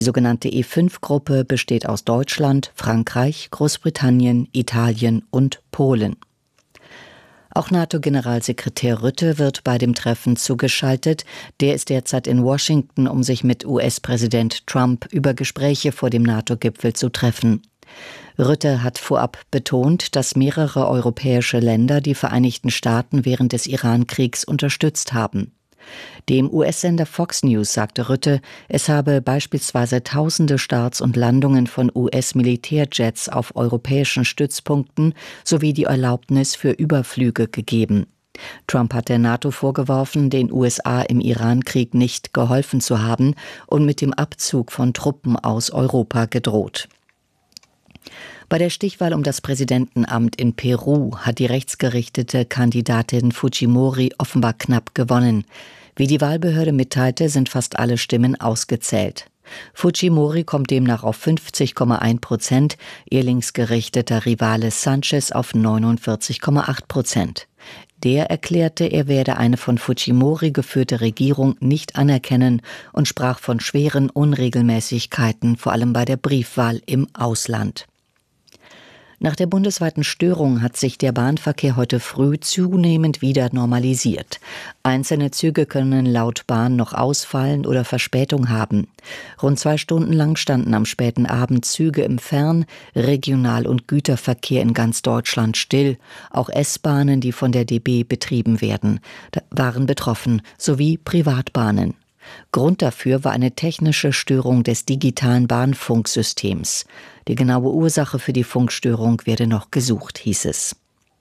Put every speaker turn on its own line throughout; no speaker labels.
Die sogenannte E5-Gruppe besteht aus Deutschland, Frankreich, Großbritannien, Italien und Polen. Auch NATO-Generalsekretär Rutte wird bei dem Treffen zugeschaltet. Der ist derzeit in Washington, um sich mit US-Präsident Trump über Gespräche vor dem NATO-Gipfel zu treffen. Rutte hat vorab betont, dass mehrere europäische Länder die Vereinigten Staaten während des Iran-Kriegs unterstützt haben. Dem US-Sender Fox News sagte Rutte, es habe beispielsweise tausende Starts und Landungen von US-Militärjets auf europäischen Stützpunkten sowie die Erlaubnis für Überflüge gegeben. Trump hat der NATO vorgeworfen, den USA im Iran-Krieg nicht geholfen zu haben und mit dem Abzug von Truppen aus Europa gedroht. Bei der Stichwahl um das Präsidentenamt in Peru hat die rechtsgerichtete Kandidatin Fujimori offenbar knapp gewonnen. Wie die Wahlbehörde mitteilte, sind fast alle Stimmen ausgezählt. Fujimori kommt demnach auf 50,1%, ihr linksgerichteter Rivale Sanchez auf 49,8%. Der erklärte, er werde eine von Fujimori geführte Regierung nicht anerkennen und sprach von schweren Unregelmäßigkeiten, vor allem bei der Briefwahl im Ausland. Nach der bundesweiten Störung hat sich der Bahnverkehr heute früh zunehmend wieder normalisiert. Einzelne Züge können laut Bahn noch ausfallen oder Verspätung haben. Rund 2 Stunden lang standen am späten Abend Züge im Fern-, Regional- und Güterverkehr in ganz Deutschland still. Auch S-Bahnen, die von der DB betrieben werden, waren betroffen, sowie Privatbahnen. Grund dafür war eine technische Störung des digitalen Bahnfunksystems. Die genaue Ursache für die Funkstörung werde noch gesucht, hieß es.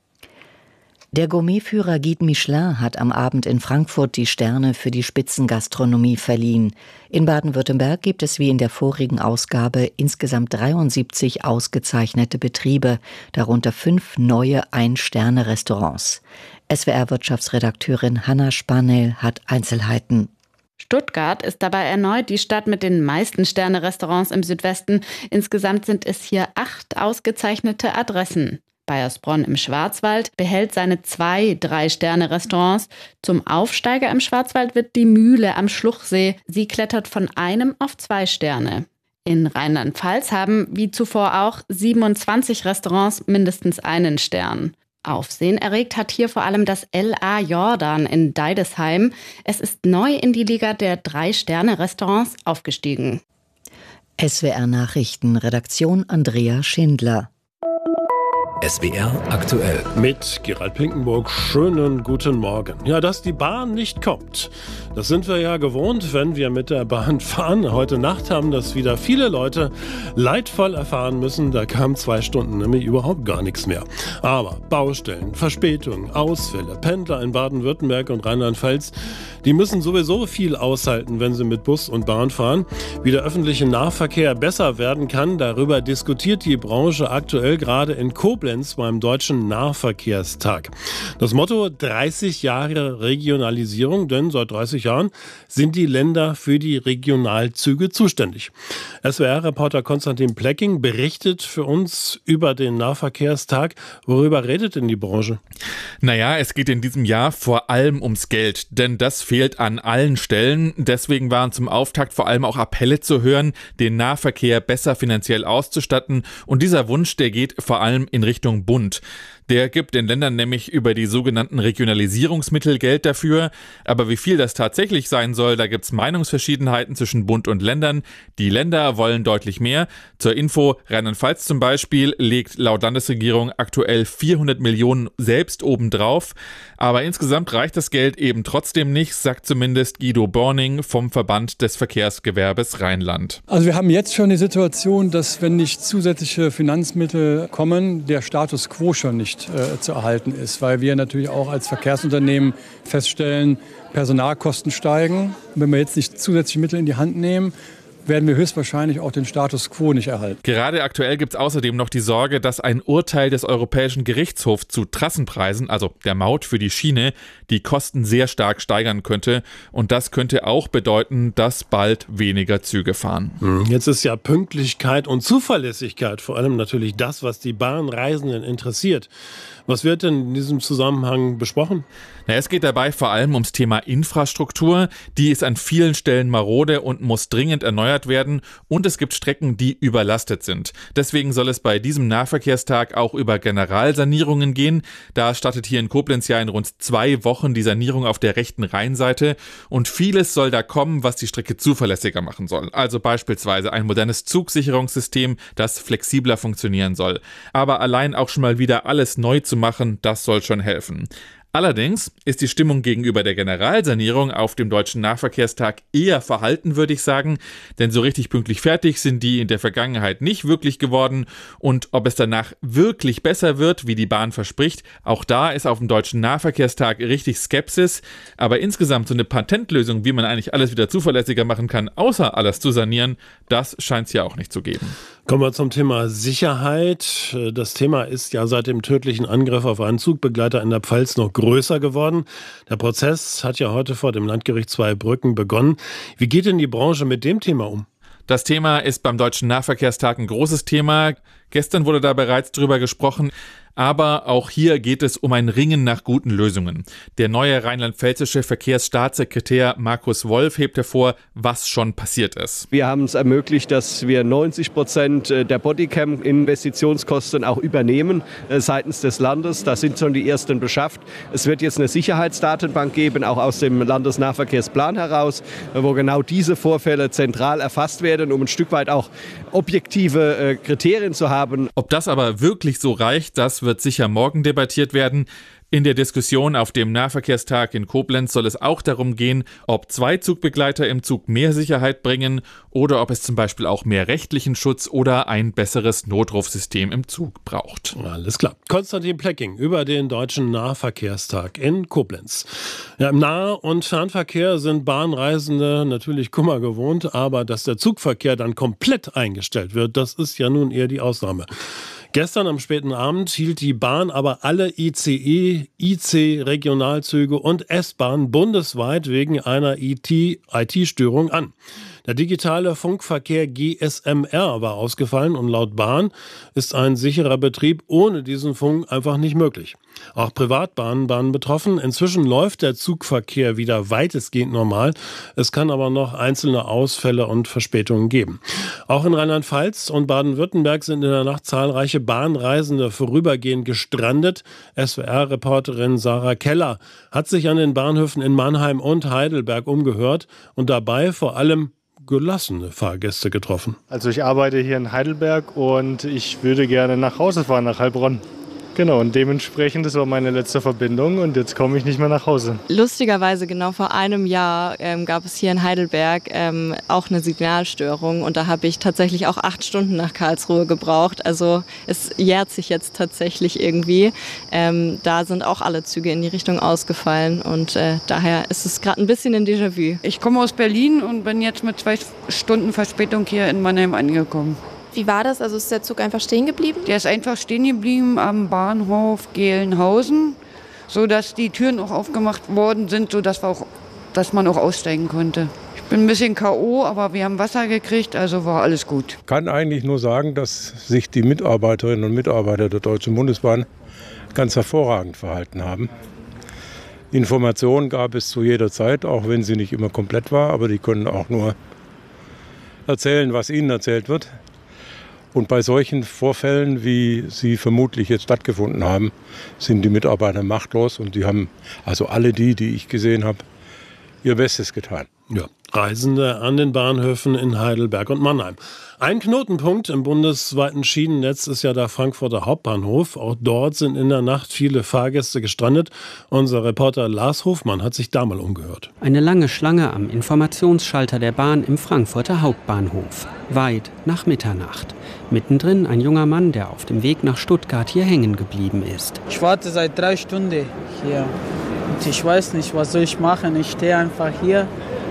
Der Gourmetführer Guide Michelin hat am Abend in Frankfurt die Sterne für die Spitzengastronomie verliehen. In Baden-Württemberg gibt es wie in der vorigen Ausgabe insgesamt 73 ausgezeichnete Betriebe, darunter 5 neue Ein-Sterne-Restaurants. SWR-Wirtschaftsredakteurin Hanna Spanel hat Einzelheiten.
Stuttgart ist dabei erneut die Stadt mit den meisten Sterne-Restaurants im Südwesten. Insgesamt sind es hier 8 ausgezeichnete Adressen. Baiersbronn im Schwarzwald behält seine 2 3-Sterne-Restaurants. Zum Aufsteiger im Schwarzwald wird die Mühle am Schluchsee. Sie klettert von 1 auf 2 Sterne. In Rheinland-Pfalz haben, wie zuvor auch, 27 Restaurants mindestens einen Stern. Aufsehen erregt hat hier vor allem das L.A. Jordan in Deidesheim. Es ist neu in die Liga der 3-Sterne-Restaurants aufgestiegen.
SWR Nachrichten, Redaktion Andrea Schindler.
SWR aktuell.
Mit Gerald Pinkenburg, schönen guten Morgen. Ja, dass die Bahn nicht kommt, das sind wir ja gewohnt, wenn wir mit der Bahn fahren. Heute Nacht haben das wieder viele Leute leidvoll erfahren müssen. Da kam 2 Stunden nämlich überhaupt gar nichts mehr. Aber Baustellen, Verspätungen, Ausfälle, Pendler in Baden-Württemberg und Rheinland-Pfalz, die müssen sowieso viel aushalten, wenn sie mit Bus und Bahn fahren. Wie der öffentliche Nahverkehr besser werden kann, darüber diskutiert die Branche aktuell gerade in Koblenz beim Deutschen Nahverkehrstag. Das Motto 30 Jahre Regionalisierung, denn seit 30 Jahren sind die Länder für die Regionalzüge zuständig. SWR-Reporter Konstantin Plecking berichtet für uns über den Nahverkehrstag. Worüber redet denn die Branche?
Naja, es geht in diesem Jahr vor allem ums Geld, denn das fehlt an allen Stellen. Deswegen waren zum Auftakt vor allem auch Appelle zu hören, den Nahverkehr besser finanziell auszustatten. Und dieser Wunsch, der geht vor allem in Richtung Bund. Der gibt den Ländern nämlich über die sogenannten Regionalisierungsmittel Geld dafür. Aber wie viel das tatsächlich sein soll, da gibt es Meinungsverschiedenheiten zwischen Bund und Ländern. Die Länder wollen deutlich mehr. Zur Info, Rheinland-Pfalz zum Beispiel legt laut Landesregierung aktuell 400 Millionen selbst obendrauf. Aber insgesamt reicht das Geld eben trotzdem nicht, sagt zumindest Guido Borning vom Verband des Verkehrsgewerbes Rheinland.
Also wir haben jetzt schon die Situation, dass wenn nicht zusätzliche Finanzmittel kommen, der Status quo schon nicht zu erhalten ist, weil wir natürlich auch als Verkehrsunternehmen feststellen, Personalkosten steigen. Wenn wir jetzt nicht zusätzliche Mittel in die Hand nehmen, werden wir höchstwahrscheinlich auch den Status quo nicht erhalten.
Gerade aktuell gibt es außerdem noch die Sorge, dass ein Urteil des Europäischen Gerichtshofs zu Trassenpreisen, also der Maut für die Schiene, die Kosten sehr stark steigern könnte. Und das könnte auch bedeuten, dass bald weniger Züge fahren.
Jetzt ist ja Pünktlichkeit und Zuverlässigkeit vor allem natürlich das, was die Bahnreisenden interessiert. Was wird denn in diesem Zusammenhang besprochen?
Es geht dabei vor allem ums Thema Infrastruktur. Die ist an vielen Stellen marode und muss dringend erneuert verlängert werden und es gibt Strecken, die überlastet sind. Deswegen soll es bei diesem Nahverkehrstag auch über Generalsanierungen gehen. Da startet hier in Koblenz ja in rund 2 Wochen die Sanierung auf der rechten Rheinseite und vieles soll da kommen, was die Strecke zuverlässiger machen soll. Also beispielsweise ein modernes Zugsicherungssystem, das flexibler funktionieren soll. Aber allein auch schon mal wieder alles neu zu machen, das soll schon helfen. Allerdings ist die Stimmung gegenüber der Generalsanierung auf dem Deutschen Nahverkehrstag eher verhalten, würde ich sagen, denn so richtig pünktlich fertig sind die in der Vergangenheit nicht wirklich geworden und ob es danach wirklich besser wird, wie die Bahn verspricht, auch da ist auf dem Deutschen Nahverkehrstag richtig Skepsis, aber insgesamt so eine Patentlösung, wie man eigentlich alles wieder zuverlässiger machen kann, außer alles zu sanieren, das scheint es ja auch nicht zu geben.
Kommen wir zum Thema Sicherheit. Das Thema ist ja seit dem tödlichen Angriff auf einen Zugbegleiter in der Pfalz noch größer geworden. Der Prozess hat ja heute vor dem Landgericht Zweibrücken begonnen. Wie geht denn die Branche mit dem Thema um?
Das Thema ist beim Deutschen Nahverkehrstag ein großes Thema. Gestern wurde da bereits drüber gesprochen. Aber auch hier geht es um ein Ringen nach guten Lösungen. Der neue rheinland-pfälzische Verkehrsstaatssekretär Markus Wolf hebt hervor, was schon passiert ist.
Wir haben es ermöglicht, dass wir 90% der Bodycam-Investitionskosten auch übernehmen seitens des Landes. Da sind schon die ersten beschafft. Es wird jetzt eine Sicherheitsdatenbank geben, auch aus dem Landesnahverkehrsplan heraus, wo genau diese Vorfälle zentral erfasst werden, um ein Stück weit auch objektive Kriterien zu haben.
Ob das aber wirklich so reicht, das wird sicher morgen debattiert werden. In der Diskussion auf dem Nahverkehrstag in Koblenz soll es auch darum gehen, ob 2 Zugbegleiter im Zug mehr Sicherheit bringen oder ob es zum Beispiel auch mehr rechtlichen Schutz oder ein besseres Notrufsystem im Zug braucht.
Alles klar. Konstantin Plecking über den Deutschen Nahverkehrstag in Koblenz. Ja, im Nah- und Fernverkehr sind Bahnreisende natürlich Kummer gewohnt, aber dass der Zugverkehr dann komplett eingestellt wird, das ist ja nun eher die Ausnahme. Gestern am späten Abend hielt die Bahn aber alle ICE, IC-Regionalzüge und S-Bahn bundesweit wegen einer IT-Störung an. Der digitale Funkverkehr GSMR war ausgefallen und laut Bahn ist ein sicherer Betrieb ohne diesen Funk einfach nicht möglich. Auch Privatbahnen waren betroffen. Inzwischen läuft der Zugverkehr wieder weitestgehend normal. Es kann aber noch einzelne Ausfälle und Verspätungen geben. Auch in Rheinland-Pfalz und Baden-Württemberg sind in der Nacht zahlreiche Bahnreisende vorübergehend gestrandet. SWR-Reporterin Sarah Keller hat sich an den Bahnhöfen in Mannheim und Heidelberg umgehört und dabei vor allem gelassene Fahrgäste getroffen.
Also ich arbeite hier in Heidelberg und ich würde gerne nach Hause fahren, nach Heilbronn. Genau, und dementsprechend, das war meine letzte Verbindung und jetzt komme ich nicht mehr nach Hause.
Lustigerweise, genau vor einem Jahr gab es hier in Heidelberg auch eine Signalstörung und da habe ich tatsächlich auch 8 Stunden nach Karlsruhe gebraucht. Also es jährt sich jetzt tatsächlich irgendwie. Da sind auch alle Züge in die Richtung ausgefallen und daher ist es gerade ein bisschen ein Déjà-vu.
Ich komme aus Berlin und bin jetzt mit 2 Stunden Verspätung hier in Mannheim angekommen.
Wie war das? Also ist der Zug einfach stehen geblieben?
Der ist einfach stehen geblieben am Bahnhof Gelnhausen, sodass die Türen auch aufgemacht worden sind, dass man auch aussteigen konnte. Ich bin ein bisschen K.O., aber wir haben Wasser gekriegt, also war alles gut.
Ich kann eigentlich nur sagen, dass sich die Mitarbeiterinnen und Mitarbeiter der Deutschen Bundesbahn ganz hervorragend verhalten haben. Informationen gab es zu jeder Zeit, auch wenn sie nicht immer komplett war, aber die können auch nur erzählen, was ihnen erzählt wird. Und bei solchen Vorfällen, wie sie vermutlich jetzt stattgefunden haben, sind die Mitarbeiter machtlos und die haben, also alle die ich gesehen habe, ihr Bestes getan.
Ja, Reisende an den Bahnhöfen in Heidelberg und Mannheim. Ein Knotenpunkt im bundesweiten Schienennetz ist ja der Frankfurter Hauptbahnhof. Auch dort sind in der Nacht viele Fahrgäste gestrandet. Unser Reporter Lars Hofmann hat sich da mal umgehört.
Eine lange Schlange am Informationsschalter der Bahn im Frankfurter Hauptbahnhof. Weit nach Mitternacht. Mittendrin ein junger Mann, der auf dem Weg nach Stuttgart hier hängen geblieben ist.
Ich warte seit 3 Stunden hier. Und ich weiß nicht, was soll ich machen. Ich stehe einfach hier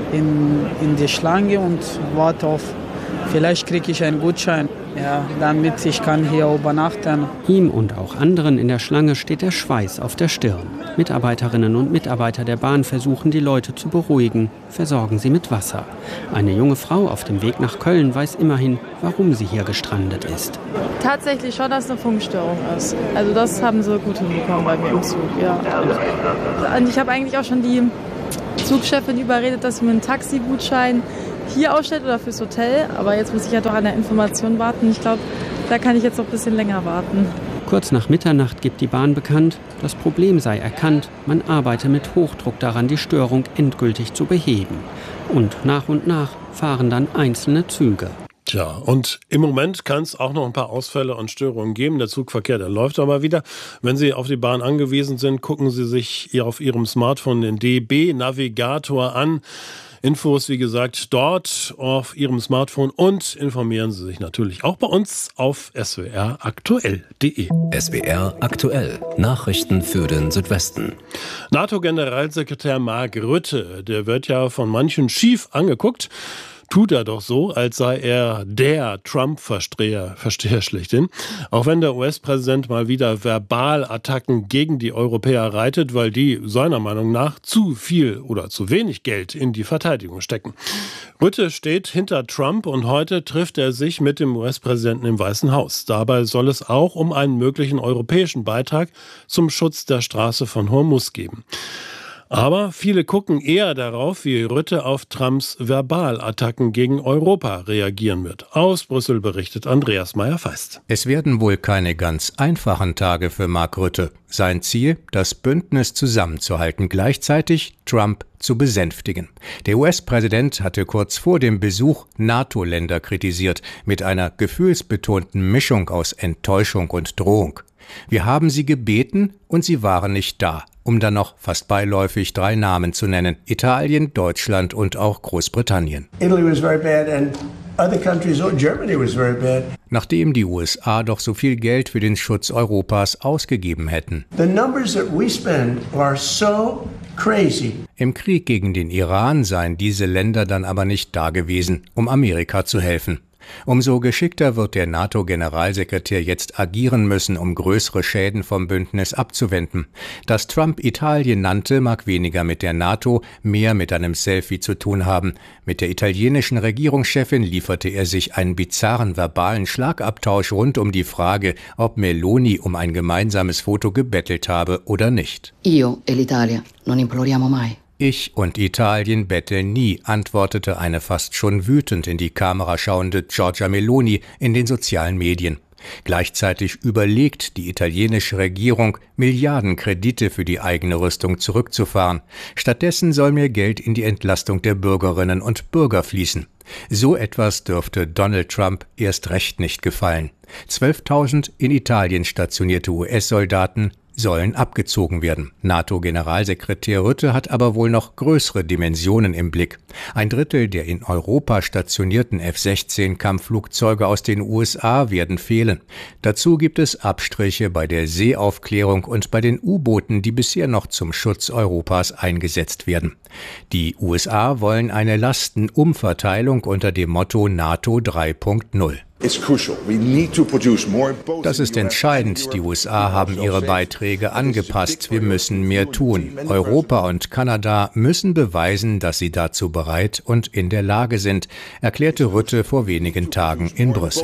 in die Schlange und warte auf, vielleicht kriege ich einen Gutschein, ja, damit ich kann hier übernachten.
Ihm und auch anderen in der Schlange steht der Schweiß auf der Stirn. Mitarbeiterinnen und Mitarbeiter der Bahn versuchen, die Leute zu beruhigen, versorgen sie mit Wasser. Eine junge Frau auf dem Weg nach Köln weiß immerhin, warum sie hier gestrandet ist.
Tatsächlich schon, dass es eine Funkstörung ist. Also das haben sie gut hinbekommen bei mir im Zug, ja. Und ich habe eigentlich auch schon die Zugchefin überredet, dass sie mir einen Taxigutschein hier ausstellt oder fürs Hotel. Aber jetzt muss ich ja doch an der Information warten. Ich glaube, da kann ich jetzt noch ein bisschen länger warten.
Kurz nach Mitternacht gibt die Bahn bekannt, das Problem sei erkannt. Man arbeite mit Hochdruck daran, die Störung endgültig zu beheben. Und nach fahren dann einzelne Züge.
Tja, und im Moment kann es auch noch ein paar Ausfälle und Störungen geben. Der Zugverkehr, der läuft aber wieder. Wenn Sie auf die Bahn angewiesen sind, gucken Sie sich auf Ihrem Smartphone den DB-Navigator an. Infos, wie gesagt, dort auf Ihrem Smartphone und informieren Sie sich natürlich auch bei uns auf swraktuell.de.
SWR aktuell. Nachrichten für den Südwesten.
NATO-Generalsekretär Mark Rutte, der wird ja von manchen schief angeguckt. Tut er doch so, als sei er der Trump-Versteher schlechthin. Auch wenn der US-Präsident mal wieder Verbalattacken gegen die Europäer reitet, weil die seiner Meinung nach zu viel oder zu wenig Geld in die Verteidigung stecken. Rutte steht hinter Trump und heute trifft er sich mit dem US-Präsidenten im Weißen Haus. Dabei soll es auch um einen möglichen europäischen Beitrag zum Schutz der Straße von Hormuz geben. Aber viele gucken eher darauf, wie Rutte auf Trumps Verbalattacken gegen Europa reagieren wird. Aus Brüssel berichtet Andreas Meyer-Feist.
Es werden wohl keine ganz einfachen Tage für Mark Rutte. Sein Ziel, das Bündnis zusammenzuhalten, gleichzeitig Trump zu besänftigen. Der US-Präsident hatte kurz vor dem Besuch NATO-Länder kritisiert, mit einer gefühlsbetonten Mischung aus Enttäuschung und Drohung. Wir haben sie gebeten und sie waren nicht da, um dann noch fast beiläufig 3 Namen zu nennen: Italien, Deutschland und auch Großbritannien.
Italy was very bad and other countries, Germany was very bad.
Nachdem die USA doch so viel Geld für den Schutz Europas ausgegeben hätten.
The numbers that we spend are so crazy.
Im Krieg gegen den Iran seien diese Länder dann aber nicht da gewesen, um Amerika zu helfen. Umso geschickter wird der NATO-Generalsekretär jetzt agieren müssen, um größere Schäden vom Bündnis abzuwenden. Dass Trump Italien nannte, mag weniger mit der NATO, mehr mit einem Selfie zu tun haben. Mit der italienischen Regierungschefin lieferte er sich einen bizarren verbalen Schlagabtausch rund um die Frage, ob Meloni um ein gemeinsames Foto gebettelt habe oder nicht.
Io e l'Italia non imploriamo mai.
Ich und Italien betteln nie, antwortete eine fast schon wütend in die Kamera schauende Giorgia Meloni in den sozialen Medien. Gleichzeitig überlegt die italienische Regierung, Milliardenkredite für die eigene Rüstung zurückzufahren. Stattdessen soll mehr Geld in die Entlastung der Bürgerinnen und Bürger fließen. So etwas dürfte Donald Trump erst recht nicht gefallen. 12.000 in Italien stationierte US-Soldaten sollen abgezogen werden. NATO-Generalsekretär Rutte hat aber wohl noch größere Dimensionen im Blick. 1/3 der in Europa stationierten F-16-Kampfflugzeuge aus den USA werden fehlen. Dazu gibt es Abstriche bei der Seeaufklärung und bei den U-Booten, die bisher noch zum Schutz Europas eingesetzt werden. Die USA wollen eine Lastenumverteilung unter dem Motto NATO 3.0. Das ist entscheidend. Die USA haben ihre Beiträge angepasst. Wir müssen mehr tun. Europa und Kanada müssen beweisen, dass sie dazu bereit und in der Lage sind, erklärte Rutte vor wenigen Tagen in Brüssel.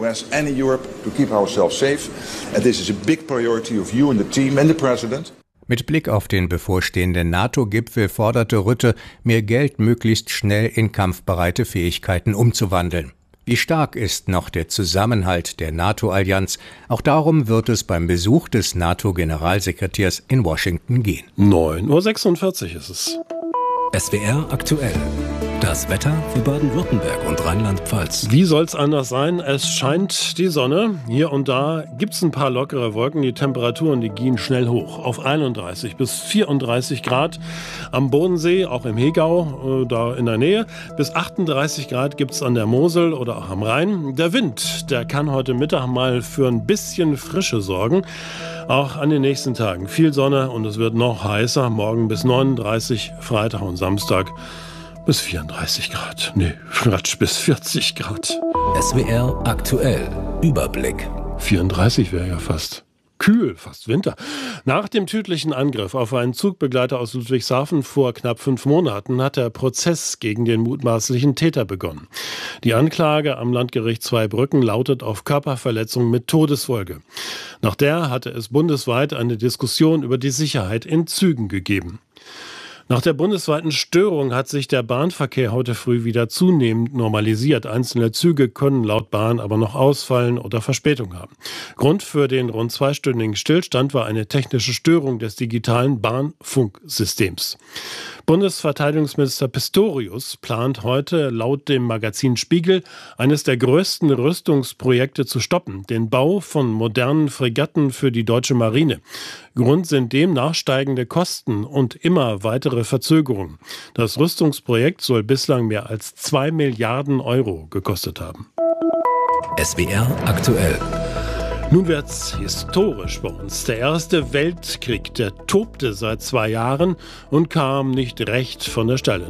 Mit Blick auf den bevorstehenden NATO-Gipfel forderte Rutte, mehr Geld möglichst schnell in kampfbereite Fähigkeiten umzuwandeln. Wie stark ist noch der Zusammenhalt der NATO-Allianz? Auch darum wird es beim Besuch des NATO-Generalsekretärs in Washington gehen.
9:46 Uhr ist es.
SWR aktuell. Das Wetter für Baden-Württemberg und Rheinland-Pfalz.
Wie soll's anders sein? Es scheint die Sonne. Hier und da gibt's ein paar lockere Wolken. Die Temperaturen, die gehen schnell hoch. Auf 31 bis 34 Grad am Bodensee, auch im Hegau, da in der Nähe. Bis 38 Grad gibt's an der Mosel oder auch am Rhein. Der Wind, der kann heute Mittag mal für ein bisschen Frische sorgen. Auch an den nächsten Tagen viel Sonne und es wird noch heißer. Morgen bis 39, Freitag und Samstag bis 34 Grad. Nee, Quatsch, bis 40 Grad.
SWR aktuell. Überblick.
34 wäre ja fast kühl, fast Winter. Nach dem tödlichen Angriff auf einen Zugbegleiter aus Ludwigshafen vor knapp 5 Monaten hat der Prozess gegen den mutmaßlichen Täter begonnen. Die Anklage am Landgericht Zweibrücken lautet auf Körperverletzung mit Todesfolge. Nach der hatte es bundesweit eine Diskussion über die Sicherheit in Zügen gegeben. Nach der bundesweiten Störung hat sich der Bahnverkehr heute früh wieder zunehmend normalisiert. Einzelne Züge können laut Bahn aber noch ausfallen oder Verspätung haben. Grund für den rund 2-stündigen Stillstand war eine technische Störung des digitalen Bahnfunksystems. Bundesverteidigungsminister Pistorius plant heute laut dem Magazin Spiegel eines der größten Rüstungsprojekte zu stoppen, den Bau von modernen Fregatten für die deutsche Marine. Grund sind demnach steigende Kosten und immer weitere Verzögerungen. Das Rüstungsprojekt soll bislang mehr als 2 Milliarden Euro gekostet haben.
SWR aktuell.
Nun wird's historisch bei uns. Der Erste Weltkrieg, der tobte seit 2 Jahren und kam nicht recht von der Stelle.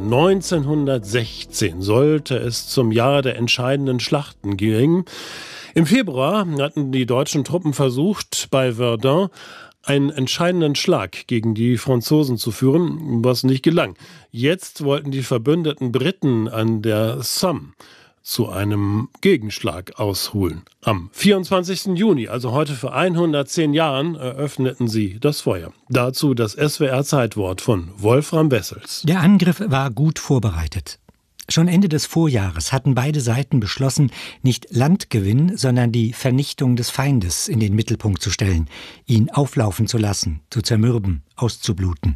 1916 sollte es zum Jahr der entscheidenden Schlachten gehen. Im Februar hatten die deutschen Truppen versucht, bei Verdun einen entscheidenden Schlag gegen die Franzosen zu führen, was nicht gelang. Jetzt wollten die verbündeten Briten an der Somme zu einem Gegenschlag ausholen. Am 24. Juni, also heute vor 110 Jahren, eröffneten sie das Feuer. Dazu das SWR-Zeitwort von Wolfram Wessels.
Der Angriff war gut vorbereitet. Schon Ende des Vorjahres hatten beide Seiten beschlossen, nicht Landgewinn, sondern die Vernichtung des Feindes in den Mittelpunkt zu stellen, ihn auflaufen zu lassen, zu zermürben, auszubluten.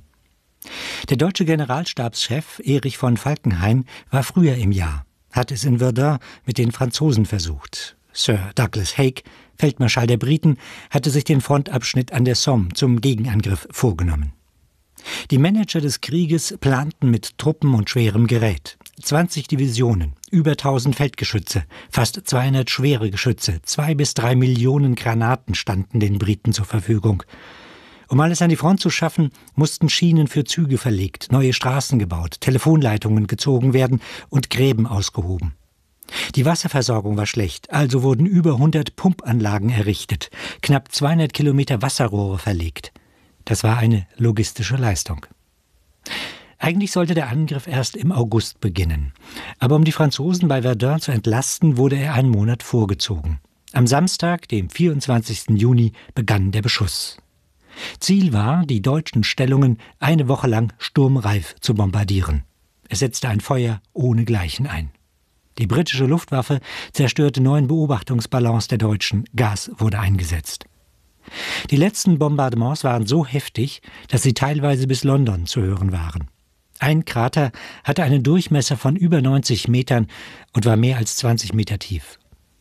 Der deutsche Generalstabschef Erich von Falkenhayn war früher im Jahr, hat es in Verdun mit den Franzosen versucht. Sir Douglas Haig, Feldmarschall der Briten, hatte sich den Frontabschnitt an der Somme zum Gegenangriff vorgenommen. Die Manager des Krieges planten mit Truppen und schwerem Gerät. 20 Divisionen, über 1000 Feldgeschütze, fast 200 schwere Geschütze, 2 bis 3 Millionen Granaten standen den Briten zur Verfügung. Um alles an die Front zu schaffen, mussten Schienen für Züge verlegt, neue Straßen gebaut, Telefonleitungen gezogen werden und Gräben ausgehoben. Die Wasserversorgung war schlecht, also wurden über 100 Pumpanlagen errichtet, knapp 200 Kilometer Wasserrohre verlegt. Das war eine logistische Leistung. Eigentlich sollte der Angriff erst im August beginnen. Aber um die Franzosen bei Verdun zu entlasten, wurde er einen Monat vorgezogen. Am Samstag, dem 24. Juni, begann der Beschuss. Ziel war, die deutschen Stellungen eine Woche lang sturmreif zu bombardieren. Es setzte ein Feuer ohnegleichen ein. Die britische Luftwaffe zerstörte 9 Beobachtungsballons der Deutschen. Gas wurde eingesetzt. Die letzten Bombardements waren so heftig, dass sie teilweise bis London zu hören waren. Ein Krater hatte einen Durchmesser von über 90 Metern und war mehr als 20 Meter tief.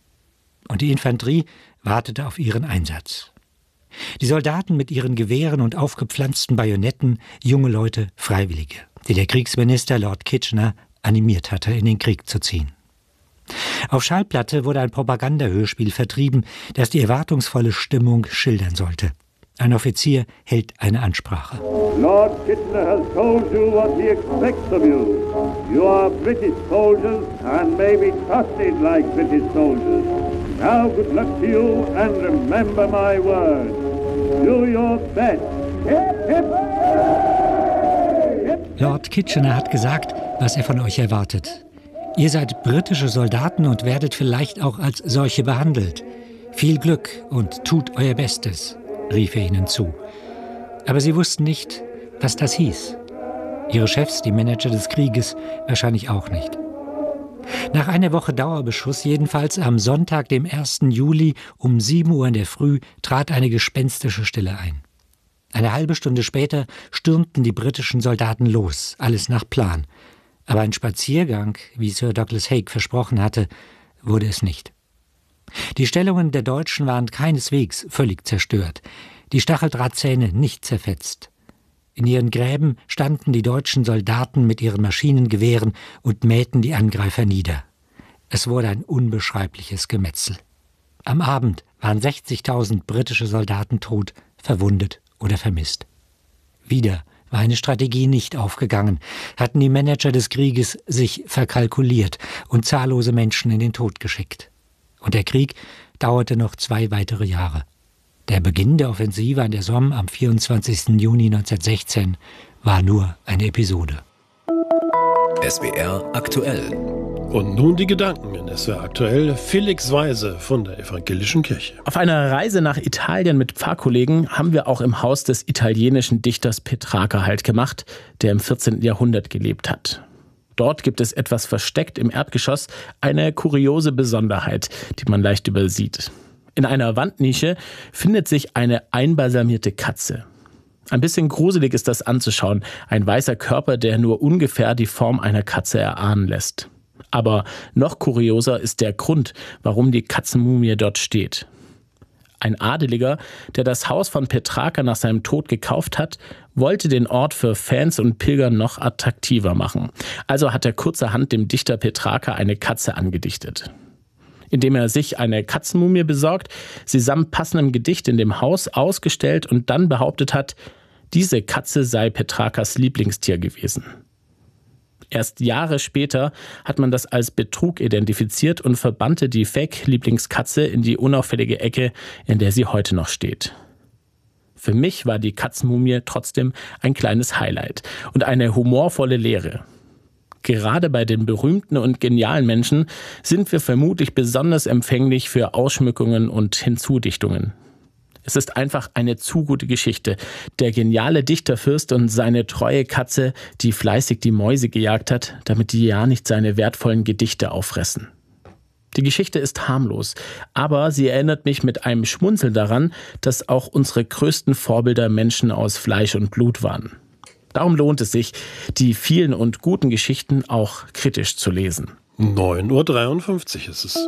Und die Infanterie wartete auf ihren Einsatz. Die Soldaten mit ihren Gewehren und aufgepflanzten Bajonetten, junge Leute, Freiwillige, die der Kriegsminister Lord Kitchener animiert hatte, in den Krieg zu ziehen. Auf Schallplatte wurde ein Propagandahörspiel vertrieben, das die erwartungsvolle Stimmung schildern sollte. Ein Offizier hält eine Ansprache.
Lord Kitchener has told you what he expects of you. You are British soldiers and may be trusted like British soldiers. Now good luck to you and remember my word. Do your best. Hip, hip.
Lord Kitchener hat gesagt, was er von euch erwartet. Ihr seid britische Soldaten und werdet vielleicht auch als solche behandelt. Viel Glück und tut euer Bestes, rief er ihnen zu. Aber sie wussten nicht, was das hieß. Ihre Chefs, die Manager des Krieges, wahrscheinlich auch nicht. Nach einer Woche Dauerbeschuss, jedenfalls am Sonntag, dem 1. Juli um 7 Uhr in der Früh, trat eine gespenstische Stille ein. Eine halbe Stunde später stürmten die britischen Soldaten los, alles nach Plan. Aber ein Spaziergang, wie Sir Douglas Haig versprochen hatte, wurde es nicht. Die Stellungen der Deutschen waren keineswegs völlig zerstört, die Stacheldrahtzähne nicht zerfetzt. In ihren Gräben standen die deutschen Soldaten mit ihren Maschinengewehren und mähten die Angreifer nieder. Es wurde ein unbeschreibliches Gemetzel. Am Abend waren 60.000 britische Soldaten tot, verwundet oder vermisst. Wieder war eine Strategie nicht aufgegangen, hatten die Manager des Krieges sich verkalkuliert und zahllose Menschen in den Tod geschickt. Und der Krieg dauerte noch 2 weitere Jahre. Der Beginn der Offensive an der Somme am 24. Juni 1916 war nur eine Episode.
SWR aktuell.
Und nun die Gedanken in SWR aktuell. Felix Weise von der Evangelischen Kirche.
Auf einer Reise nach Italien mit Pfarrkollegen haben wir auch im Haus des italienischen Dichters Petrarca Halt gemacht, der im 14. Jahrhundert gelebt hat. Dort gibt es etwas versteckt im Erdgeschoss, eine kuriose Besonderheit, die man leicht übersieht. In einer Wandnische findet sich eine einbalsamierte Katze. Ein bisschen gruselig ist das anzuschauen, ein weißer Körper, der nur ungefähr die Form einer Katze erahnen lässt. Aber noch kurioser ist der Grund, warum die Katzenmumie dort steht. Ein Adeliger, der das Haus von Petrarca nach seinem Tod gekauft hat, wollte den Ort für Fans und Pilger noch attraktiver machen. Also hat er kurzerhand dem Dichter Petrarca eine Katze angedichtet. Indem er sich eine Katzenmumie besorgt, sie samt passendem Gedicht in dem Haus ausgestellt und dann behauptet hat, diese Katze sei Petrarcas Lieblingstier gewesen. Erst Jahre später hat man das als Betrug identifiziert und verbannte die Fake-Lieblingskatze in die unauffällige Ecke, in der sie heute noch steht. Für mich war die Katzenmumie trotzdem ein kleines Highlight und eine humorvolle Lehre. Gerade bei den berühmten und genialen Menschen sind wir vermutlich besonders empfänglich für Ausschmückungen und Hinzudichtungen. Es ist einfach eine zu gute Geschichte. Der geniale Dichterfürst und seine treue Katze, die fleißig die Mäuse gejagt hat, damit die ja nicht seine wertvollen Gedichte auffressen. Die Geschichte ist harmlos, aber sie erinnert mich mit einem Schmunzeln daran, dass auch unsere größten Vorbilder Menschen aus Fleisch und Blut waren. Darum lohnt es sich, die vielen und guten Geschichten auch kritisch zu lesen.
9.53 Uhr ist es.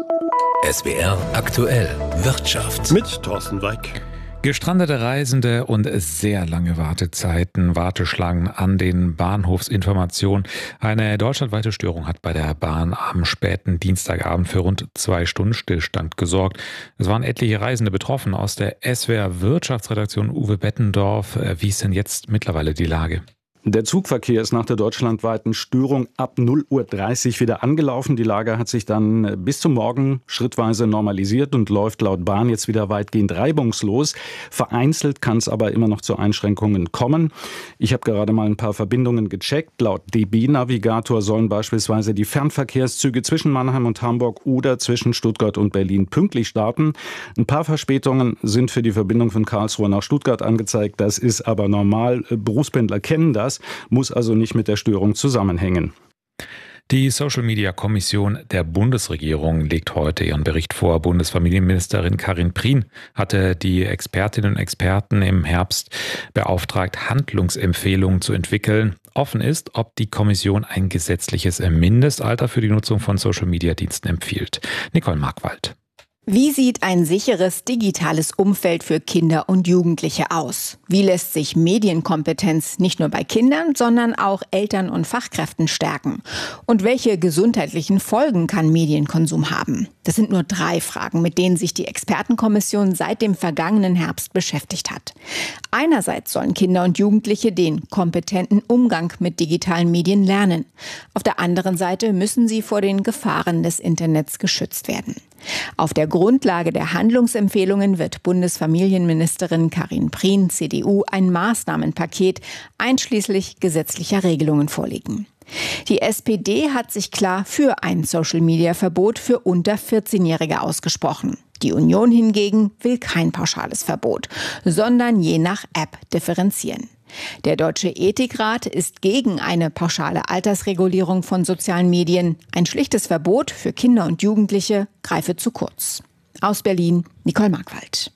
SWR aktuell Wirtschaft
mit Thorsten Weig.
Gestrandete Reisende und sehr lange Wartezeiten, Warteschlangen an den Bahnhofsinformationen. Eine deutschlandweite Störung hat bei der Bahn am späten Dienstagabend für rund 2 Stunden Stillstand gesorgt. Es waren etliche Reisende betroffen. Aus der SWR Wirtschaftsredaktion Uwe Bettendorf. Wie ist denn jetzt mittlerweile die Lage?
Der Zugverkehr ist nach der deutschlandweiten Störung ab 0:30 Uhr wieder angelaufen. Die Lage hat sich dann bis zum Morgen schrittweise normalisiert und läuft laut Bahn jetzt wieder weitgehend reibungslos. Vereinzelt kann es aber immer noch zu Einschränkungen kommen. Ich habe gerade mal ein paar Verbindungen gecheckt. Laut DB-Navigator sollen beispielsweise die Fernverkehrszüge zwischen Mannheim und Hamburg oder zwischen Stuttgart und Berlin pünktlich starten. Ein paar Verspätungen sind für die Verbindung von Karlsruhe nach Stuttgart angezeigt. Das ist aber normal. Berufspendler kennen das. Muss also nicht mit der Störung zusammenhängen.
Die Social-Media-Kommission der Bundesregierung legt heute ihren Bericht vor. Bundesfamilienministerin Karin Prien hatte die Expertinnen und Experten im Herbst beauftragt, Handlungsempfehlungen zu entwickeln. Offen ist, ob die Kommission ein gesetzliches Mindestalter für die Nutzung von Social-Media-Diensten empfiehlt. Nicole Markwald.
Wie sieht ein sicheres digitales Umfeld für Kinder und Jugendliche aus? Wie lässt sich Medienkompetenz nicht nur bei Kindern, sondern auch Eltern und Fachkräften stärken? Und welche gesundheitlichen Folgen kann Medienkonsum haben? Das sind nur 3 Fragen, mit denen sich die Expertenkommission seit dem vergangenen Herbst beschäftigt hat. Einerseits sollen Kinder und Jugendliche den kompetenten Umgang mit digitalen Medien lernen. Auf der anderen Seite müssen sie vor den Gefahren des Internets geschützt werden. Auf der Grundlage der Handlungsempfehlungen wird Bundesfamilienministerin Karin Prien, CDU, ein Maßnahmenpaket einschließlich gesetzlicher Regelungen vorlegen. Die SPD hat sich klar für ein Social-Media-Verbot für unter 14-Jährige ausgesprochen. Die Union hingegen will kein pauschales Verbot, sondern je nach App differenzieren. Der Deutsche Ethikrat ist gegen eine pauschale Altersregulierung von sozialen Medien. Ein schlichtes Verbot für Kinder und Jugendliche greife zu kurz. Aus Berlin, Nicole Markwald.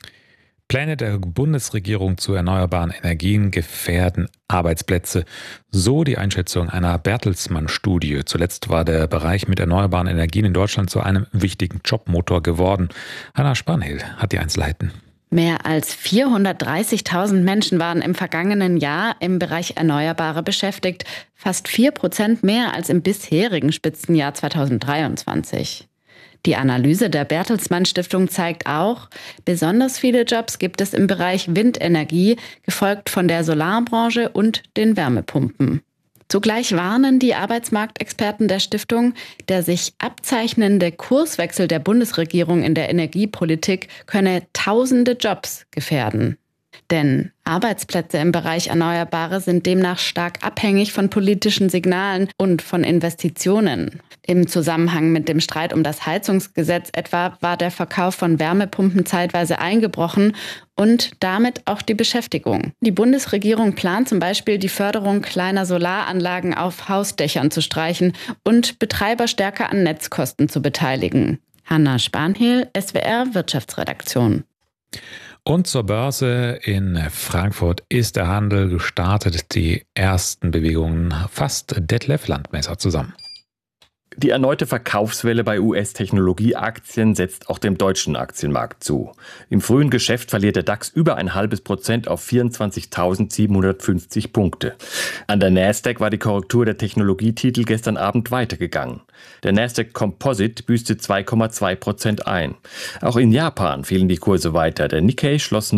Pläne der Bundesregierung zu erneuerbaren Energien gefährden Arbeitsplätze. So die Einschätzung einer Bertelsmann-Studie. Zuletzt war der Bereich mit erneuerbaren Energien in Deutschland zu einem wichtigen Jobmotor geworden. Hanna Spanhill hat die Einzelheiten.
Mehr als 430.000 Menschen waren im vergangenen Jahr im Bereich Erneuerbare beschäftigt. Fast 4% mehr als im bisherigen Spitzenjahr 2023. Die Analyse der Bertelsmann Stiftung zeigt auch, besonders viele Jobs gibt es im Bereich Windenergie, gefolgt von der Solarbranche und den Wärmepumpen. Zugleich warnen die Arbeitsmarktexperten der Stiftung, der sich abzeichnende Kurswechsel der Bundesregierung in der Energiepolitik könne tausende Jobs gefährden. Denn Arbeitsplätze im Bereich Erneuerbare sind demnach stark abhängig von politischen Signalen und von Investitionen. Im Zusammenhang mit dem Streit um das Heizungsgesetz etwa war der Verkauf von Wärmepumpen zeitweise eingebrochen und damit auch die Beschäftigung. Die Bundesregierung plant zum Beispiel, die Förderung kleiner Solaranlagen auf Hausdächern zu streichen und Betreiber stärker an Netzkosten zu beteiligen. Hanna Spanhehl, SWR Wirtschaftsredaktion.
Und zur Börse in Frankfurt ist der Handel gestartet. Die ersten Bewegungen fasst Detlef Landmesser zusammen.
Die erneute Verkaufswelle bei US-Technologieaktien setzt auch dem deutschen Aktienmarkt zu. Im frühen Geschäft verliert der DAX über 0,5% auf 24.750 Punkte. An der Nasdaq war die Korrektur der Technologietitel gestern Abend weitergegangen. Der Nasdaq Composite büßte 2,2% ein. Auch in Japan fielen die Kurse weiter. Der Nikkei schloss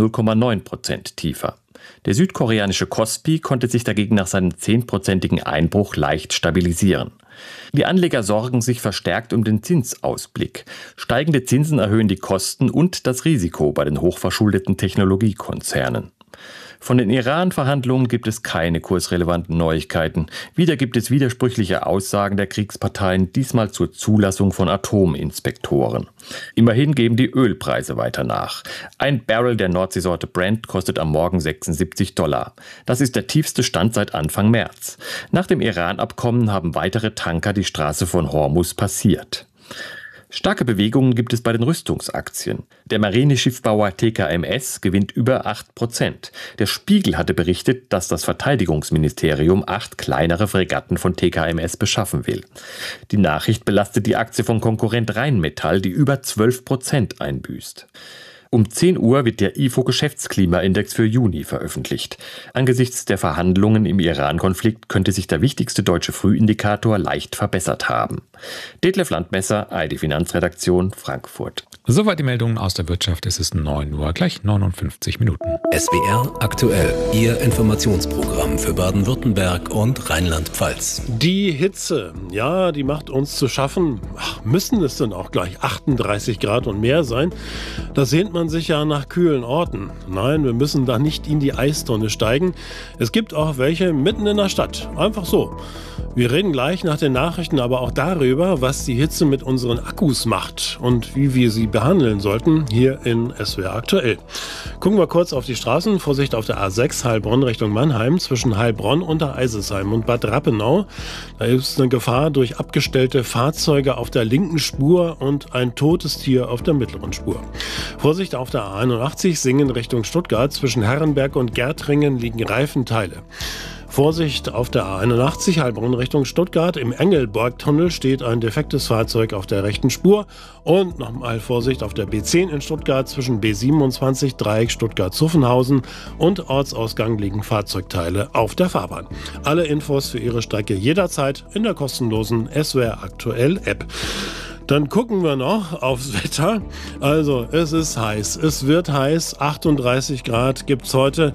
0,9% tiefer. Der südkoreanische Kospi konnte sich dagegen nach seinem 10%igen Einbruch leicht stabilisieren. Die Anleger sorgen sich verstärkt um den Zinsausblick. Steigende Zinsen erhöhen die Kosten und das Risiko bei den hochverschuldeten Technologiekonzernen. Von den Iran-Verhandlungen gibt es keine kursrelevanten Neuigkeiten. Wieder gibt es widersprüchliche Aussagen der Kriegsparteien, diesmal zur Zulassung von Atominspektoren. Immerhin geben die Ölpreise weiter nach. Ein Barrel der Nordseesorte Brent kostet am Morgen $76. Das ist der tiefste Stand seit Anfang März. Nach dem Iran-Abkommen haben weitere Tanker die Straße von Hormuz passiert. Starke Bewegungen gibt es bei den Rüstungsaktien. Der Marineschiffbauer TKMS gewinnt über 8%. Der Spiegel hatte berichtet, dass das Verteidigungsministerium 8 kleinere Fregatten von TKMS beschaffen will. Die Nachricht belastet die Aktie von Konkurrent Rheinmetall, die über 12% einbüßt. Um 10 Uhr wird der IFO-Geschäftsklimaindex für Juni veröffentlicht. Angesichts der Verhandlungen im Iran-Konflikt könnte sich der wichtigste deutsche Frühindikator leicht verbessert haben. Detlef Landmesser, ARD Finanzredaktion, Frankfurt.
Soweit die Meldungen aus der Wirtschaft. Es ist 9 Uhr, gleich 59 Minuten.
SWR aktuell, Ihr Informationsprogramm für Baden-Württemberg und Rheinland-Pfalz.
Die Hitze, ja, die macht uns zu schaffen. Müssen es denn auch gleich 38 Grad und mehr sein? Da sehnt man sich ja nach kühlen Orten. Nein, wir müssen da nicht in die Eistonne steigen. Es gibt auch welche mitten in der Stadt. Einfach so. Wir reden gleich nach den Nachrichten aber auch darüber, was die Hitze mit unseren Akkus macht und wie wir sie behandeln sollten, hier in SWR aktuell. Gucken wir kurz auf die Straßen. Vorsicht auf der A6 Heilbronn Richtung Mannheim zwischen Heilbronn, Untereisesheim und Bad Rappenau. Da ist eine Gefahr durch abgestellte Fahrzeuge auf der linken Spur und ein totes Tier auf der mittleren Spur. Vorsicht auf der A81 Singen Richtung Stuttgart zwischen Herrenberg und Gärtringen liegen Reifenteile. Vorsicht auf der A81 Heilbronn Richtung Stuttgart. Im Engelberg-Tunnel steht ein defektes Fahrzeug auf der rechten Spur. Und nochmal Vorsicht auf der B10 in Stuttgart zwischen B27 Dreieck Stuttgart-Zuffenhausen und Ortsausgang liegen Fahrzeugteile auf der Fahrbahn. Alle Infos für Ihre Strecke jederzeit in der kostenlosen SWR Aktuell App. Dann gucken wir noch aufs Wetter. Also, es ist heiß. Es wird heiß. 38 Grad gibt's heute.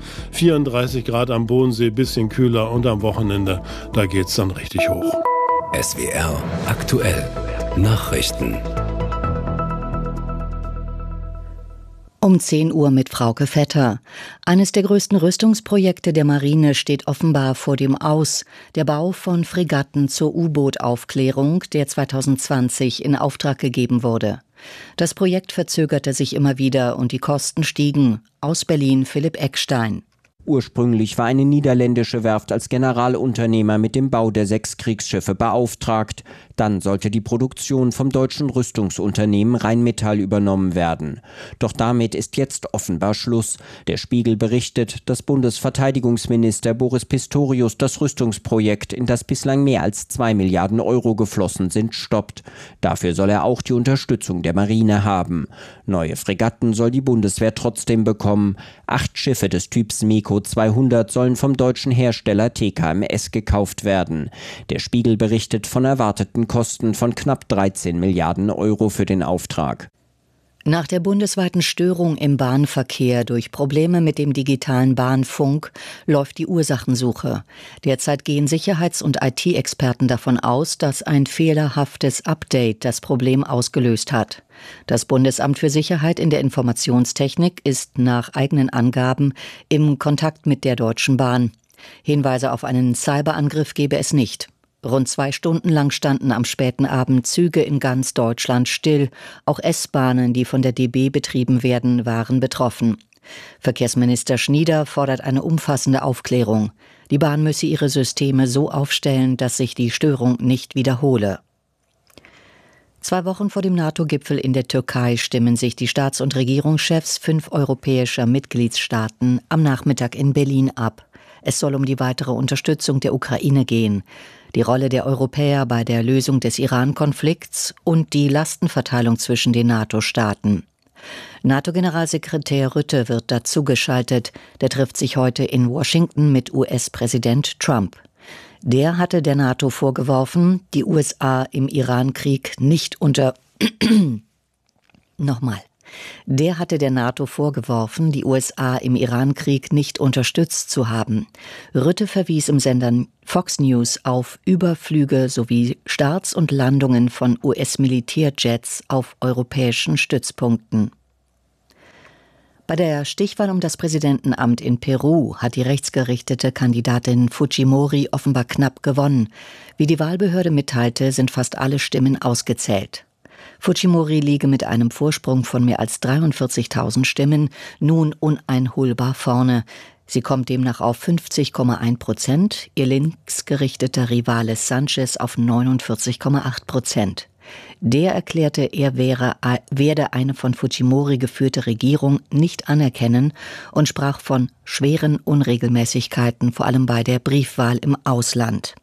34 Grad am Bodensee, bisschen kühler. Und am Wochenende, da geht's dann richtig hoch.
SWR aktuell. Nachrichten.
Um 10 Uhr mit Frauke Vetter. Eines der größten Rüstungsprojekte der Marine steht offenbar vor dem Aus. Der Bau von Fregatten zur U-Boot-Aufklärung, der 2020 in Auftrag gegeben wurde. Das Projekt verzögerte sich immer wieder und die Kosten stiegen. Aus Berlin Philipp Eckstein.
Ursprünglich war eine niederländische Werft als Generalunternehmer mit dem Bau der 6 Kriegsschiffe beauftragt. Dann sollte die Produktion vom deutschen Rüstungsunternehmen Rheinmetall übernommen werden. Doch damit ist jetzt offenbar Schluss. Der Spiegel berichtet, dass Bundesverteidigungsminister Boris Pistorius das Rüstungsprojekt, in das bislang mehr als 2 Milliarden Euro geflossen sind, stoppt. Dafür soll er auch die Unterstützung der Marine haben. Neue Fregatten soll die Bundeswehr trotzdem bekommen. 8 Schiffe des Typs MEKO 200 sollen vom deutschen Hersteller TKMS gekauft werden. Der Spiegel berichtet von erwarteten Kosten von knapp 13 Milliarden Euro für den Auftrag.
Nach der bundesweiten Störung im Bahnverkehr durch Probleme mit dem digitalen Bahnfunk läuft die Ursachensuche. Derzeit gehen Sicherheits- und IT-Experten davon aus, dass ein fehlerhaftes Update das Problem ausgelöst hat. Das Bundesamt für Sicherheit in der Informationstechnik ist nach eigenen Angaben im Kontakt mit der Deutschen Bahn. Hinweise auf einen Cyberangriff gebe es nicht. Rund 2 Stunden lang standen am späten Abend Züge in ganz Deutschland still. Auch S-Bahnen, die von der DB betrieben werden, waren betroffen. Verkehrsminister Schnieder fordert eine umfassende Aufklärung. Die Bahn müsse ihre Systeme so aufstellen, dass sich die Störung nicht wiederhole. 2 Wochen vor dem NATO-Gipfel in der Türkei stimmen sich die Staats- und Regierungschefs 5 europäischer Mitgliedstaaten am Nachmittag in Berlin ab. Es soll um die weitere Unterstützung der Ukraine gehen, die Rolle der Europäer bei der Lösung des Iran-Konflikts und die Lastenverteilung zwischen den NATO-Staaten. NATO-Generalsekretär Rutte wird dazugeschaltet. Der trifft sich heute in Washington mit US-Präsident Trump. Der hatte der NATO vorgeworfen, die USA im Iran-Krieg nicht Der hatte der NATO vorgeworfen, die USA im Iran-Krieg nicht unterstützt zu haben. Rutte verwies im Sender Fox News auf Überflüge sowie Starts und Landungen von US-Militärjets auf europäischen Stützpunkten. Bei der Stichwahl um das Präsidentenamt in Peru hat die rechtsgerichtete Kandidatin Fujimori offenbar knapp gewonnen. Wie die Wahlbehörde mitteilte, sind fast alle Stimmen ausgezählt. Fujimori liege mit einem Vorsprung von mehr als 43.000 Stimmen nun uneinholbar vorne. Sie kommt demnach auf 50,1%, ihr linksgerichteter Rivale Sanchez auf 49,8%. Der erklärte, er werde eine von Fujimori geführte Regierung nicht anerkennen und sprach von schweren Unregelmäßigkeiten, vor allem bei der Briefwahl im Ausland.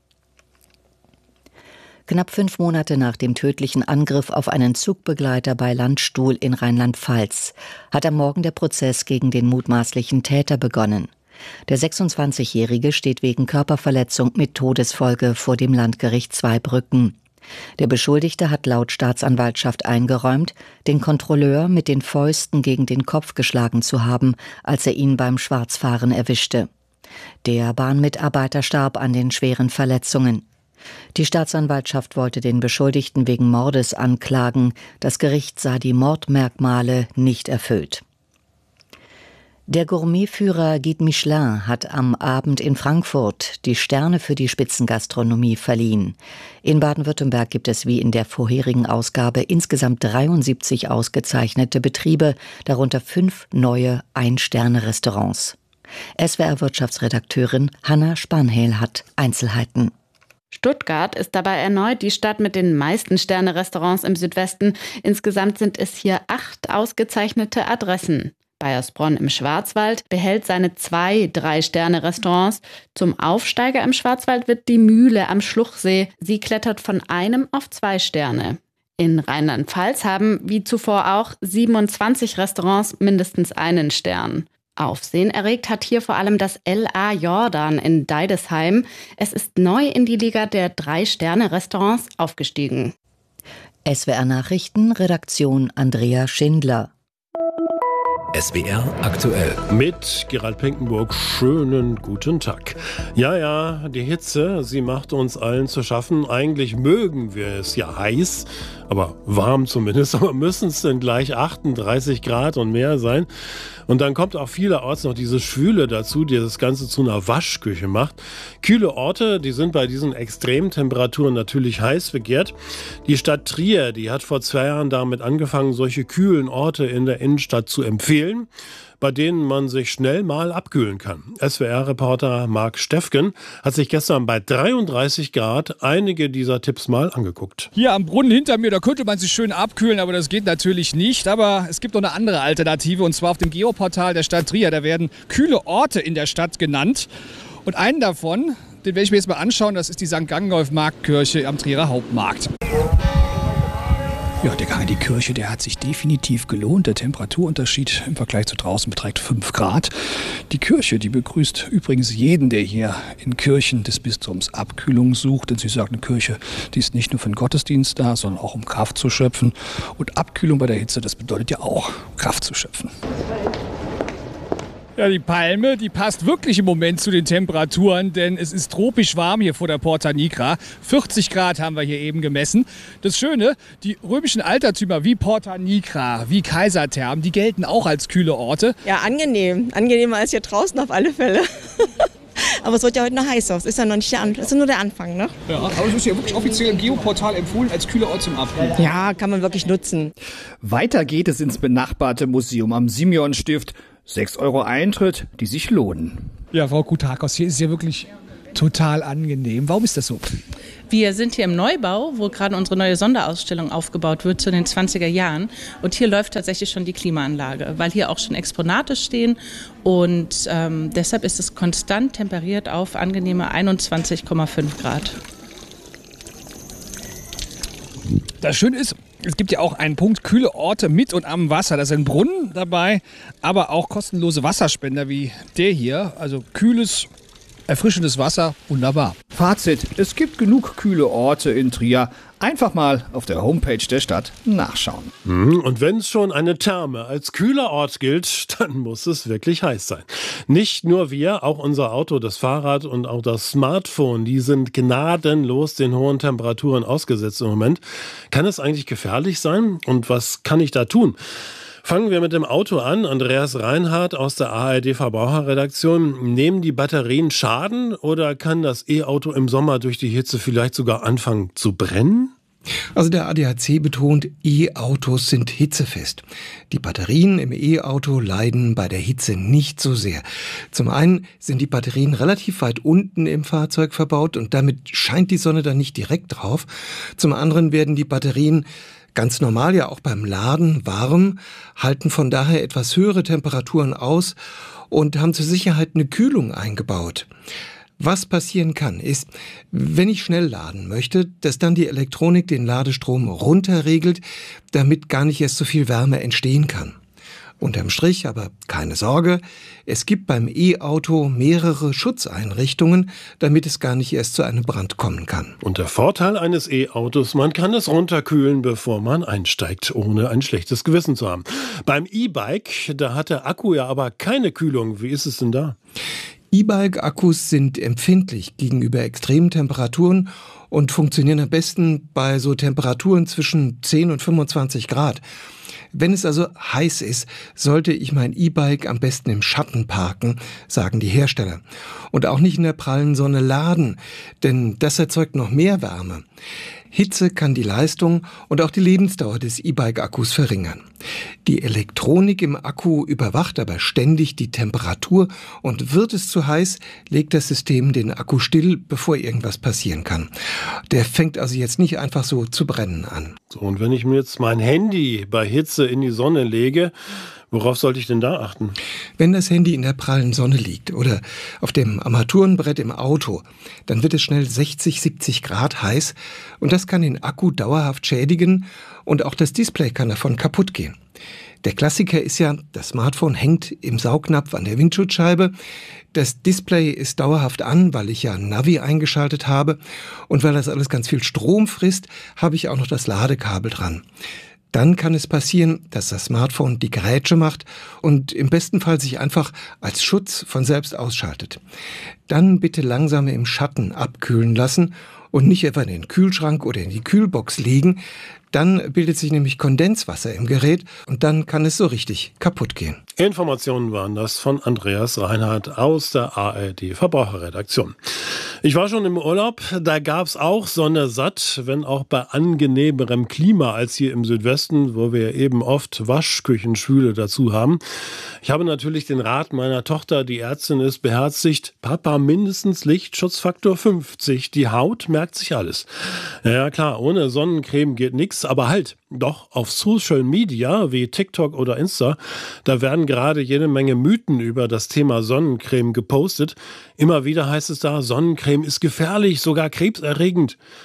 Knapp 5 Monate nach dem tödlichen Angriff auf einen Zugbegleiter bei Landstuhl in Rheinland-Pfalz hat am Morgen der Prozess gegen den mutmaßlichen Täter begonnen. Der 26-Jährige steht wegen Körperverletzung mit Todesfolge vor dem Landgericht Zweibrücken. Der Beschuldigte hat laut Staatsanwaltschaft eingeräumt, den Kontrolleur mit den Fäusten gegen den Kopf geschlagen zu haben, als er ihn beim Schwarzfahren erwischte. Der Bahnmitarbeiter starb an den schweren Verletzungen. Die Staatsanwaltschaft wollte den Beschuldigten wegen Mordes anklagen. Das Gericht sah die Mordmerkmale nicht erfüllt. Der Gourmetführer Guide Michelin hat am Abend in Frankfurt die Sterne für die Spitzengastronomie verliehen. In Baden-Württemberg gibt es wie in der vorherigen Ausgabe insgesamt 73 ausgezeichnete Betriebe, darunter 5 neue Ein-Sterne-Restaurants. SWR-Wirtschaftsredakteurin Hanna Spanhel hat Einzelheiten.
Stuttgart ist dabei erneut die Stadt mit den meisten Sterne-Restaurants im Südwesten. Insgesamt sind es hier 8 ausgezeichnete Adressen. Baiersbronn im Schwarzwald behält seine 2 3-Sterne-Restaurants. Zum Aufsteiger im Schwarzwald wird die Mühle am Schluchsee. Sie klettert von 1 auf 2 Sterne. In Rheinland-Pfalz haben, wie zuvor auch, 27 Restaurants mindestens einen Stern. Aufsehen erregt hat hier vor allem das L.A. Jordan in Deidesheim. Es ist neu in die Liga der 3-Sterne-Restaurants aufgestiegen.
SWR Nachrichten, Redaktion Andrea Schindler.
SWR aktuell.
Mit Gerald Pinkenburg, schönen guten Tag. Ja, die Hitze, sie macht uns allen zu schaffen. Eigentlich mögen wir es ja heiß, aber warm zumindest. Aber müssen es denn gleich 38 Grad und mehr sein? Und dann kommt auch vielerorts noch diese Schwüle dazu, die das Ganze zu einer Waschküche macht. Kühle Orte, die sind bei diesen Extremtemperaturen natürlich heiß begehrt. Die Stadt Trier, die hat vor 2 Jahren damit angefangen, solche kühlen Orte in der Innenstadt zu empfehlen, bei denen man sich schnell mal abkühlen kann. SWR-Reporter Marc Steffgen hat sich gestern bei 33 Grad einige dieser Tipps mal angeguckt.
Hier am Brunnen hinter mir, da könnte man sich schön abkühlen, aber das geht natürlich nicht. Aber es gibt noch eine andere Alternative, und zwar auf dem Geoportal der Stadt Trier. Da werden kühle Orte in der Stadt genannt. Und einen davon, den werde ich mir jetzt mal anschauen, das ist die St. Gangolf Marktkirche am Trierer Hauptmarkt. Ja, der Gang in die Kirche, der hat sich definitiv gelohnt. Der Temperaturunterschied im Vergleich zu draußen beträgt 5 Grad. Die Kirche, die begrüßt übrigens jeden, der hier in Kirchen des Bistums Abkühlung sucht. Denn sie sagt, eine Kirche, die ist nicht nur für den Gottesdienst da, sondern auch um Kraft zu schöpfen. Und Abkühlung bei der Hitze, das bedeutet ja auch, Kraft zu schöpfen. Ja, die Palme, die passt wirklich im Moment zu den Temperaturen, denn es ist tropisch warm hier vor der Porta Nigra. 40 Grad haben wir hier eben gemessen. Das Schöne, die römischen Altertümer wie Porta Nigra, wie Kaisertherm, die gelten auch als kühle Orte.
Ja, angenehm. Angenehmer als hier draußen auf alle Fälle. Aber es wird ja heute noch heiß aus. Ist ja noch nicht ist nur der Anfang, ne?
Ja, aber es ist ja wirklich offiziell im Geoportal empfohlen als kühler Ort zum Abkühlen.
Ja, kann man wirklich nutzen.
Weiter geht es ins benachbarte Museum am Simeonstift. 6 € Eintritt, die sich lohnen. Ja, Frau Kutakos, hier ist es ja wirklich total angenehm. Warum ist das so?
Wir sind hier im Neubau, wo gerade unsere neue Sonderausstellung aufgebaut wird zu den 20er Jahren. Und hier läuft tatsächlich schon die Klimaanlage, weil hier auch schon Exponate stehen. Und deshalb ist es konstant temperiert auf angenehme 21,5 Grad.
Das Schöne ist, es gibt ja auch einen Punkt kühle Orte mit und am Wasser. Da sind Brunnen dabei, aber auch kostenlose Wasserspender wie der hier. Also kühles, erfrischendes Wasser, wunderbar. Fazit, es gibt genug kühle Orte in Trier. Einfach mal auf der Homepage der Stadt nachschauen.
Und wenn es schon eine Therme als kühler Ort gilt, dann muss es wirklich heiß sein. Nicht nur wir, auch unser Auto, das Fahrrad und auch das Smartphone, die sind gnadenlos den hohen Temperaturen ausgesetzt im Moment. Kann es eigentlich gefährlich sein? Und was kann ich da tun? Fangen wir mit dem Auto an. Andreas Reinhardt aus der ARD Verbraucherredaktion. Nehmen die Batterien Schaden oder kann das E-Auto im Sommer durch die Hitze vielleicht sogar anfangen zu brennen?
Also der ADAC betont, E-Autos sind hitzefest. Die Batterien im E-Auto leiden bei der Hitze nicht so sehr. Zum einen sind die Batterien relativ weit unten im Fahrzeug verbaut und damit scheint die Sonne dann nicht direkt drauf. Zum anderen werden die Batterien ganz normal ja auch beim Laden warm, halten von daher etwas höhere Temperaturen aus und haben zur Sicherheit eine Kühlung eingebaut. Was passieren kann, ist, wenn ich schnell laden möchte, dass dann die Elektronik den Ladestrom runterregelt, damit gar nicht erst so viel Wärme entstehen kann. Unterm Strich aber keine Sorge, es gibt beim E-Auto mehrere Schutzeinrichtungen, damit es gar nicht erst zu einem Brand kommen kann.
Und der Vorteil eines E-Autos, man kann es runterkühlen, bevor man einsteigt, ohne ein schlechtes Gewissen zu haben. Beim E-Bike, da hat der Akku ja aber keine Kühlung. Wie ist es denn da?
E-Bike-Akkus sind empfindlich gegenüber extremen Temperaturen und funktionieren am besten bei so Temperaturen zwischen 10 und 25 Grad. Wenn es also heiß ist, sollte ich mein E-Bike am besten im Schatten parken, sagen die Hersteller. Und auch nicht in der prallen Sonne laden, denn das erzeugt noch mehr Wärme. Hitze kann die Leistung und auch die Lebensdauer des E-Bike-Akkus verringern. Die Elektronik im Akku überwacht aber ständig die Temperatur und wird es zu heiß, legt das System den Akku still, bevor irgendwas passieren kann. Der fängt also jetzt nicht einfach so zu brennen an.
So, und wenn ich mir jetzt mein Handy bei Hitze in die Sonne lege, worauf sollte ich denn da achten?
Wenn das Handy in der prallen Sonne liegt oder auf dem Armaturenbrett im Auto, dann wird es schnell 60, 70 Grad heiß und das kann den Akku dauerhaft schädigen und auch das Display kann davon kaputt gehen. Der Klassiker ist ja, das Smartphone hängt im Saugnapf an der Windschutzscheibe. Das Display ist dauerhaft an, weil ich ja ein Navi eingeschaltet habe und weil das alles ganz viel Strom frisst, habe ich auch noch das Ladekabel dran. Dann kann es passieren, dass das Smartphone die Grätsche macht und im besten Fall sich einfach als Schutz von selbst ausschaltet. Dann bitte langsam im Schatten abkühlen lassen und nicht etwa in den Kühlschrank oder in die Kühlbox legen. Dann bildet sich nämlich Kondenswasser im Gerät und dann kann es so richtig kaputt gehen.
Informationen waren das von Andreas Reinhardt aus der ARD Verbraucherredaktion. Ich war schon im Urlaub, da gab's auch Sonne satt, wenn auch bei angenehmerem Klima als hier im Südwesten, wo wir eben oft Waschküchenschwüle dazu haben. Ich habe natürlich den Rat meiner Tochter, die Ärztin ist, beherzigt, Papa, mindestens Lichtschutzfaktor 50, die Haut merkt sich alles. Ja klar, ohne Sonnencreme geht nichts, aber halt, doch auf Social Media wie TikTok oder Insta, da werden gerade jede Menge Mythen über das Thema Sonnencreme gepostet. Immer wieder heißt es da, Sonnencreme ist gefährlich, sogar krebserregend.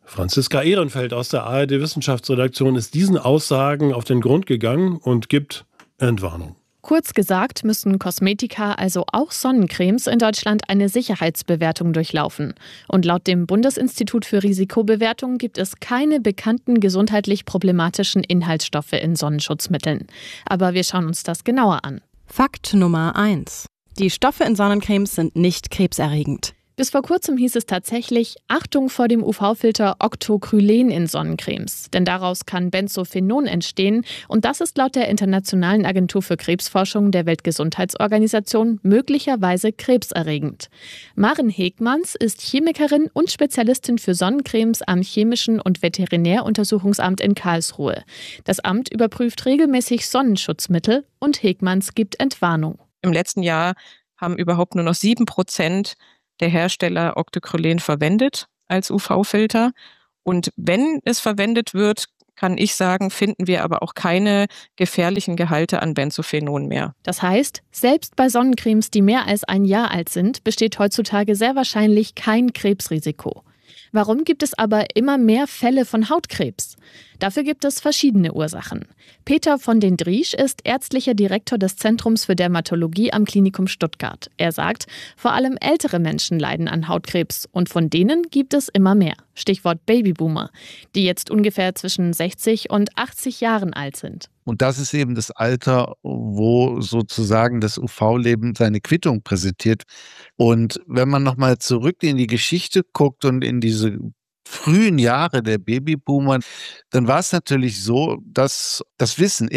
Franziska Ehrenfeld aus der ARD-Wissenschaftsredaktion ist diesen Aussagen auf den Grund gegangen und gibt Entwarnung.
Kurz gesagt müssen Kosmetika, also auch Sonnencremes, in Deutschland eine Sicherheitsbewertung durchlaufen. Und laut dem Bundesinstitut für Risikobewertung gibt es keine bekannten gesundheitlich problematischen Inhaltsstoffe in Sonnenschutzmitteln. Aber wir schauen uns das genauer an.
Fakt Nummer 1. Die Stoffe in Sonnencremes sind nicht krebserregend.
Bis vor kurzem hieß es tatsächlich, Achtung vor dem UV-Filter Octocrylen in Sonnencremes. Denn daraus kann Benzophenon entstehen und das ist laut der Internationalen Agentur für Krebsforschung der Weltgesundheitsorganisation möglicherweise krebserregend. Maren Hegmanns ist Chemikerin und Spezialistin für Sonnencremes am Chemischen und Veterinäruntersuchungsamt in Karlsruhe. Das Amt überprüft regelmäßig Sonnenschutzmittel und Hegmanns gibt Entwarnung.
Im letzten Jahr haben überhaupt nur noch 7% der Hersteller Octocrylen verwendet als UV-Filter. Und wenn es verwendet wird, kann ich sagen, finden wir aber auch keine gefährlichen Gehalte an Benzophenon mehr.
Das heißt, selbst bei Sonnencremes, die mehr als ein Jahr alt sind, besteht heutzutage sehr wahrscheinlich kein Krebsrisiko. Warum gibt es aber immer mehr Fälle von Hautkrebs? Dafür gibt es verschiedene Ursachen. Peter von den Driesch ist ärztlicher Direktor des Zentrums für Dermatologie am Klinikum Stuttgart. Er sagt, vor allem ältere Menschen leiden an Hautkrebs und von denen gibt es immer mehr. Stichwort Babyboomer, die jetzt ungefähr zwischen 60 und 80 Jahren alt sind.
Und das ist eben das Alter, wo sozusagen das UV-Leben seine Quittung präsentiert. Und wenn man nochmal zurück in die Geschichte guckt und in diese frühen Jahre der Babyboomer, dann war es natürlich so, dass das Wissen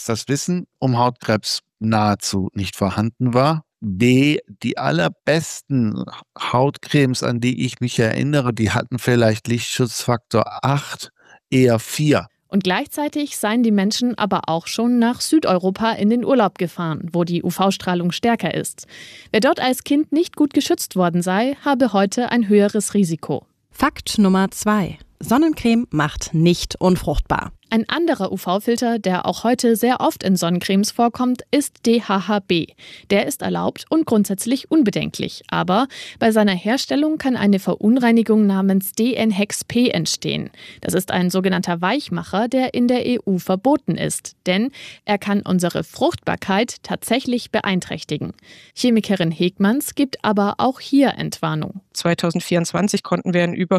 um Hautkrebs nahezu nicht vorhanden war. B, die allerbesten Hautcremes, an die ich mich erinnere, die hatten vielleicht Lichtschutzfaktor 8, eher 4.
Und gleichzeitig seien die Menschen aber auch schon nach Südeuropa in den Urlaub gefahren, wo die UV-Strahlung stärker ist. Wer dort als Kind nicht gut geschützt worden sei, habe heute ein höheres Risiko.
Fakt Nummer 2. Sonnencreme macht nicht unfruchtbar.
Ein anderer UV-Filter, der auch heute sehr oft in Sonnencremes vorkommt, ist DHHB. Der ist erlaubt und grundsätzlich unbedenklich. Aber bei seiner Herstellung kann eine Verunreinigung namens DNHexP entstehen. Das ist ein sogenannter Weichmacher, der in der EU verboten ist. Denn er kann unsere Fruchtbarkeit tatsächlich beeinträchtigen. Chemikerin Hegmanns gibt aber auch hier Entwarnung.
2024 konnten wir in über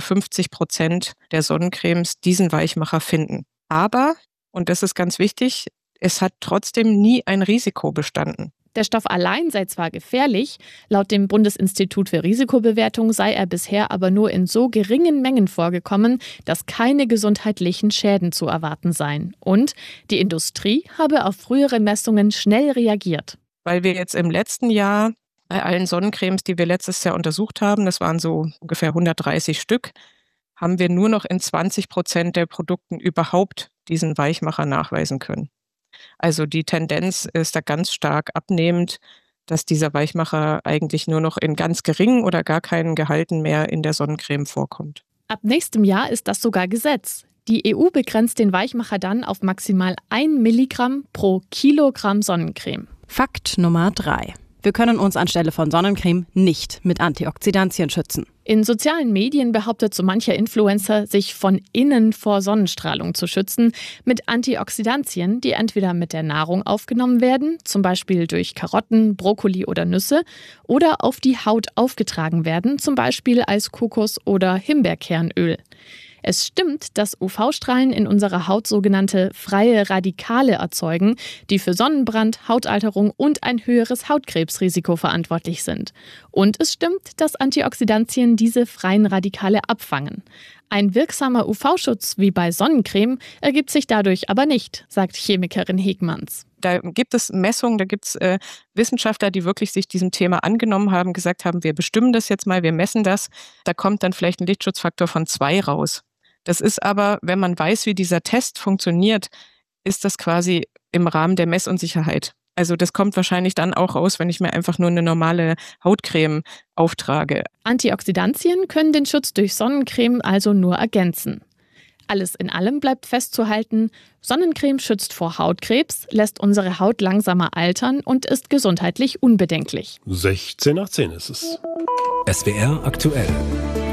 50% der Sonnencremes diesen Weichmacher finden. Aber, und das ist ganz wichtig, es hat trotzdem nie ein Risiko bestanden.
Der Stoff allein sei zwar gefährlich, laut dem Bundesinstitut für Risikobewertung sei er bisher aber nur in so geringen Mengen vorgekommen, dass keine gesundheitlichen Schäden zu erwarten seien. Und die Industrie habe auf frühere Messungen schnell reagiert.
Weil wir jetzt im letzten Jahr bei allen Sonnencremes, die wir letztes Jahr untersucht haben, das waren so ungefähr 130 Stück, haben wir nur noch in 20% der Produkten überhaupt diesen Weichmacher nachweisen können. Also die Tendenz ist da ganz stark abnehmend, dass dieser Weichmacher eigentlich nur noch in ganz geringen oder gar keinen Gehalten mehr in der Sonnencreme vorkommt.
Ab nächstem Jahr ist das sogar Gesetz. Die EU begrenzt den Weichmacher dann auf maximal 1 Milligramm pro Kilogramm Sonnencreme.
Fakt Nummer 3. Wir können uns anstelle von Sonnencreme nicht mit Antioxidantien schützen.
In sozialen Medien behauptet so mancher Influencer, sich von innen vor Sonnenstrahlung zu schützen, mit Antioxidantien, die entweder mit der Nahrung aufgenommen werden, zum Beispiel durch Karotten, Brokkoli oder Nüsse, oder auf die Haut aufgetragen werden, zum Beispiel als Kokos- oder Himbeerkernöl. Es stimmt, dass UV-Strahlen in unserer Haut sogenannte freie Radikale erzeugen, die für Sonnenbrand, Hautalterung und ein höheres Hautkrebsrisiko verantwortlich sind. Und es stimmt, dass Antioxidantien diese freien Radikale abfangen. Ein wirksamer UV-Schutz wie bei Sonnencreme ergibt sich dadurch aber nicht, sagt Chemikerin Hegmanns.
Da gibt es Messungen, da gibt es Wissenschaftler, die wirklich sich diesem Thema angenommen haben, gesagt haben, wir bestimmen das jetzt mal, wir messen das. Da kommt dann vielleicht ein Lichtschutzfaktor von 2 raus. Das ist aber, wenn man weiß, wie dieser Test funktioniert, ist das quasi im Rahmen der Messunsicherheit. Also das kommt wahrscheinlich dann auch raus, wenn ich mir einfach nur eine normale Hautcreme auftrage.
Antioxidantien können den Schutz durch Sonnencreme also nur ergänzen. Alles in allem bleibt festzuhalten, Sonnencreme schützt vor Hautkrebs, lässt unsere Haut langsamer altern und ist gesundheitlich unbedenklich.
16 nach 10 ist es.
SWR aktuell.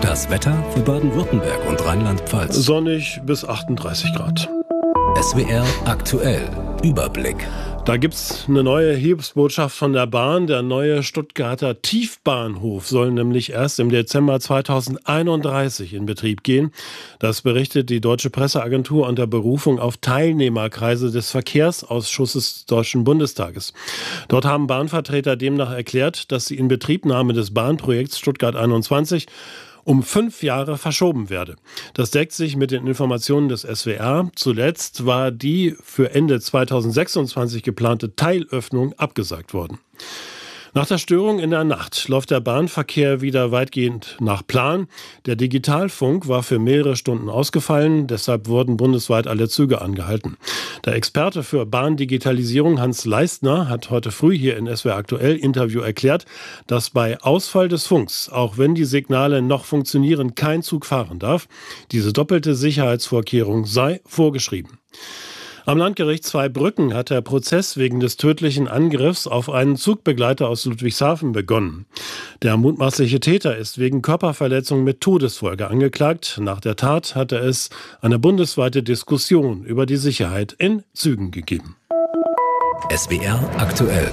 Das Wetter für Baden-Württemberg und Rheinland-Pfalz.
Sonnig bis 38 Grad.
SWR aktuell. Überblick.
Da gibt's eine neue Hiobsbotschaft von der Bahn. Der neue Stuttgarter Tiefbahnhof soll nämlich erst im Dezember 2031 in Betrieb gehen. Das berichtet die Deutsche Presseagentur unter Berufung auf Teilnehmerkreise des Verkehrsausschusses des Deutschen Bundestages. Dort haben Bahnvertreter demnach erklärt, dass die Inbetriebnahme des Bahnprojekts Stuttgart 21 um 5 Jahre verschoben werde. Das deckt sich mit den Informationen des SWR. Zuletzt war die für Ende 2026 geplante Teilöffnung abgesagt worden. Nach der Störung in der Nacht läuft der Bahnverkehr wieder weitgehend nach Plan. Der Digitalfunk war für mehrere Stunden ausgefallen, deshalb wurden bundesweit alle Züge angehalten. Der Experte für Bahndigitalisierung Hans Leistner hat heute früh hier in SWR Aktuell Interview erklärt, dass bei Ausfall des Funks, auch wenn die Signale noch funktionieren, kein Zug fahren darf. Diese doppelte Sicherheitsvorkehrung sei vorgeschrieben. Am Landgericht Zweibrücken hat der Prozess wegen des tödlichen Angriffs auf einen Zugbegleiter aus Ludwigshafen begonnen. Der mutmaßliche Täter ist wegen Körperverletzung mit Todesfolge angeklagt. Nach der Tat hatte es eine bundesweite Diskussion über die Sicherheit in Zügen gegeben.
SWR aktuell.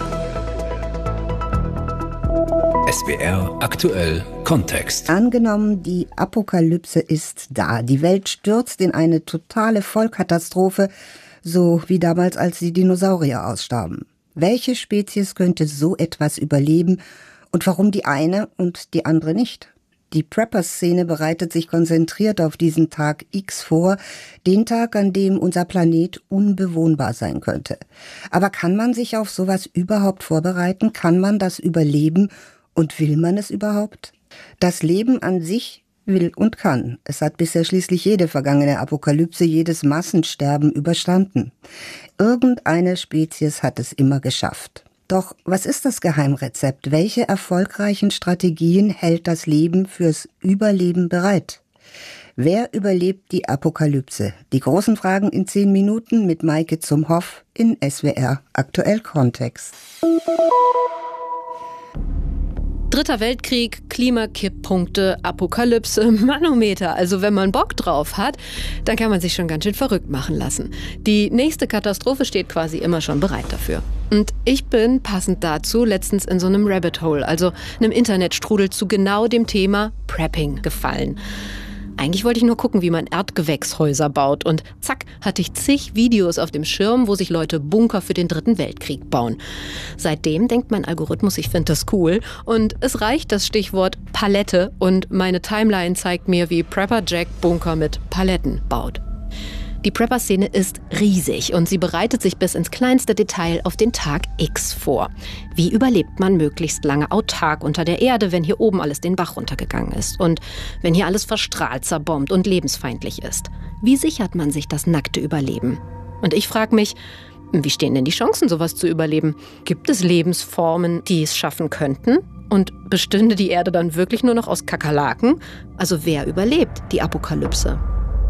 SWR aktuell Kontext.
Angenommen, die Apokalypse ist da. Die Welt stürzt in eine totale Vollkatastrophe, so wie damals, als die Dinosaurier ausstarben. Welche Spezies könnte so etwas überleben und warum die eine und die andere nicht? Die Prepper-Szene bereitet sich konzentriert auf diesen Tag X vor, den Tag, an dem unser Planet unbewohnbar sein könnte. Aber kann man sich auf sowas überhaupt vorbereiten? Kann man das überleben? Und will man es überhaupt? Das Leben an sich will und kann. Es hat bisher schließlich jede vergangene Apokalypse, jedes Massensterben überstanden. Irgendeine Spezies hat es immer geschafft. Doch was ist das Geheimrezept? Welche erfolgreichen Strategien hält das Leben fürs Überleben bereit? Wer überlebt die Apokalypse? Die großen Fragen in 10 Minuten mit Maike Zumhoff in SWR Aktuell Kontext.
Dritter Weltkrieg, Klimakipppunkte, Apokalypse, Manometer. Also wenn man Bock drauf hat, dann kann man sich schon ganz schön verrückt machen lassen. Die nächste Katastrophe steht quasi immer schon bereit dafür. Und ich bin passend dazu letztens in so einem Rabbit Hole, also einem Internetstrudel zu genau dem Thema Prepping gefallen. Eigentlich wollte ich nur gucken, wie man Erdgewächshäuser baut. Und zack, hatte ich zig Videos auf dem Schirm, wo sich Leute Bunker für den Dritten Weltkrieg bauen. Seitdem denkt mein Algorithmus, ich finde das cool. Und es reicht das Stichwort Palette und meine Timeline zeigt mir, wie Prepper Jack Bunker mit Paletten baut. Die Prepper-Szene ist riesig und sie bereitet sich bis ins kleinste Detail auf den Tag X vor. Wie überlebt man möglichst lange autark unter der Erde, wenn hier oben alles den Bach runtergegangen ist und wenn hier alles verstrahlt, zerbombt und lebensfeindlich ist? Wie sichert man sich das nackte Überleben? Und ich frage mich, wie stehen denn die Chancen, sowas zu überleben? Gibt es Lebensformen, die es schaffen könnten? Und bestünde die Erde dann wirklich nur noch aus Kakerlaken? Also wer überlebt die Apokalypse?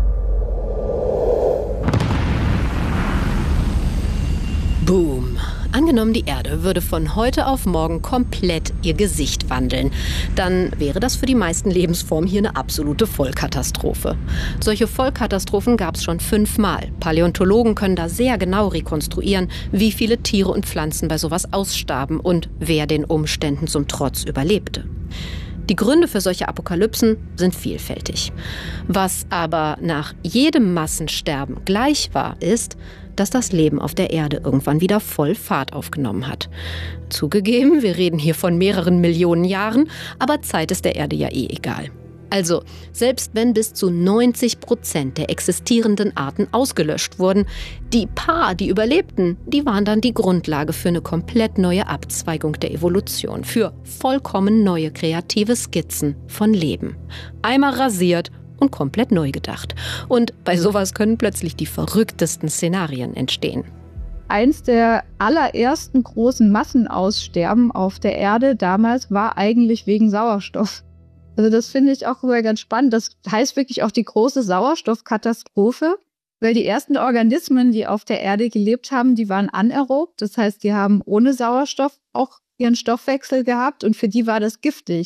Boom. Angenommen, die Erde würde von heute auf morgen komplett ihr Gesicht wandeln, dann wäre das für die meisten Lebensformen hier eine absolute Vollkatastrophe. Solche Vollkatastrophen gab es schon 5-mal. Paläontologen können da sehr genau rekonstruieren, wie viele Tiere und Pflanzen bei sowas ausstarben und wer den Umständen zum Trotz überlebte. Die Gründe für solche Apokalypsen sind vielfältig. Was aber nach jedem Massensterben gleich war, ist, dass das Leben auf der Erde irgendwann wieder voll Fahrt aufgenommen hat. Zugegeben, wir reden hier von mehreren Millionen Jahren, aber Zeit ist der Erde ja eh egal. Also, selbst wenn bis zu 90% der existierenden Arten ausgelöscht wurden, die paar, die überlebten, die waren dann die Grundlage für eine komplett neue Abzweigung der Evolution, für vollkommen neue kreative Skizzen von Leben. Einmal rasiert und komplett neu gedacht. Und bei sowas können plötzlich die verrücktesten Szenarien entstehen.
Eins der allerersten großen Massenaussterben auf der Erde damals war eigentlich wegen Sauerstoff. Also das finde ich auch immer ganz spannend. Das heißt wirklich auch die große Sauerstoffkatastrophe, weil die ersten Organismen, die auf der Erde gelebt haben, die waren anaerob. Das heißt, die haben ohne Sauerstoff auch ihren Stoffwechsel gehabt und für die war das giftig.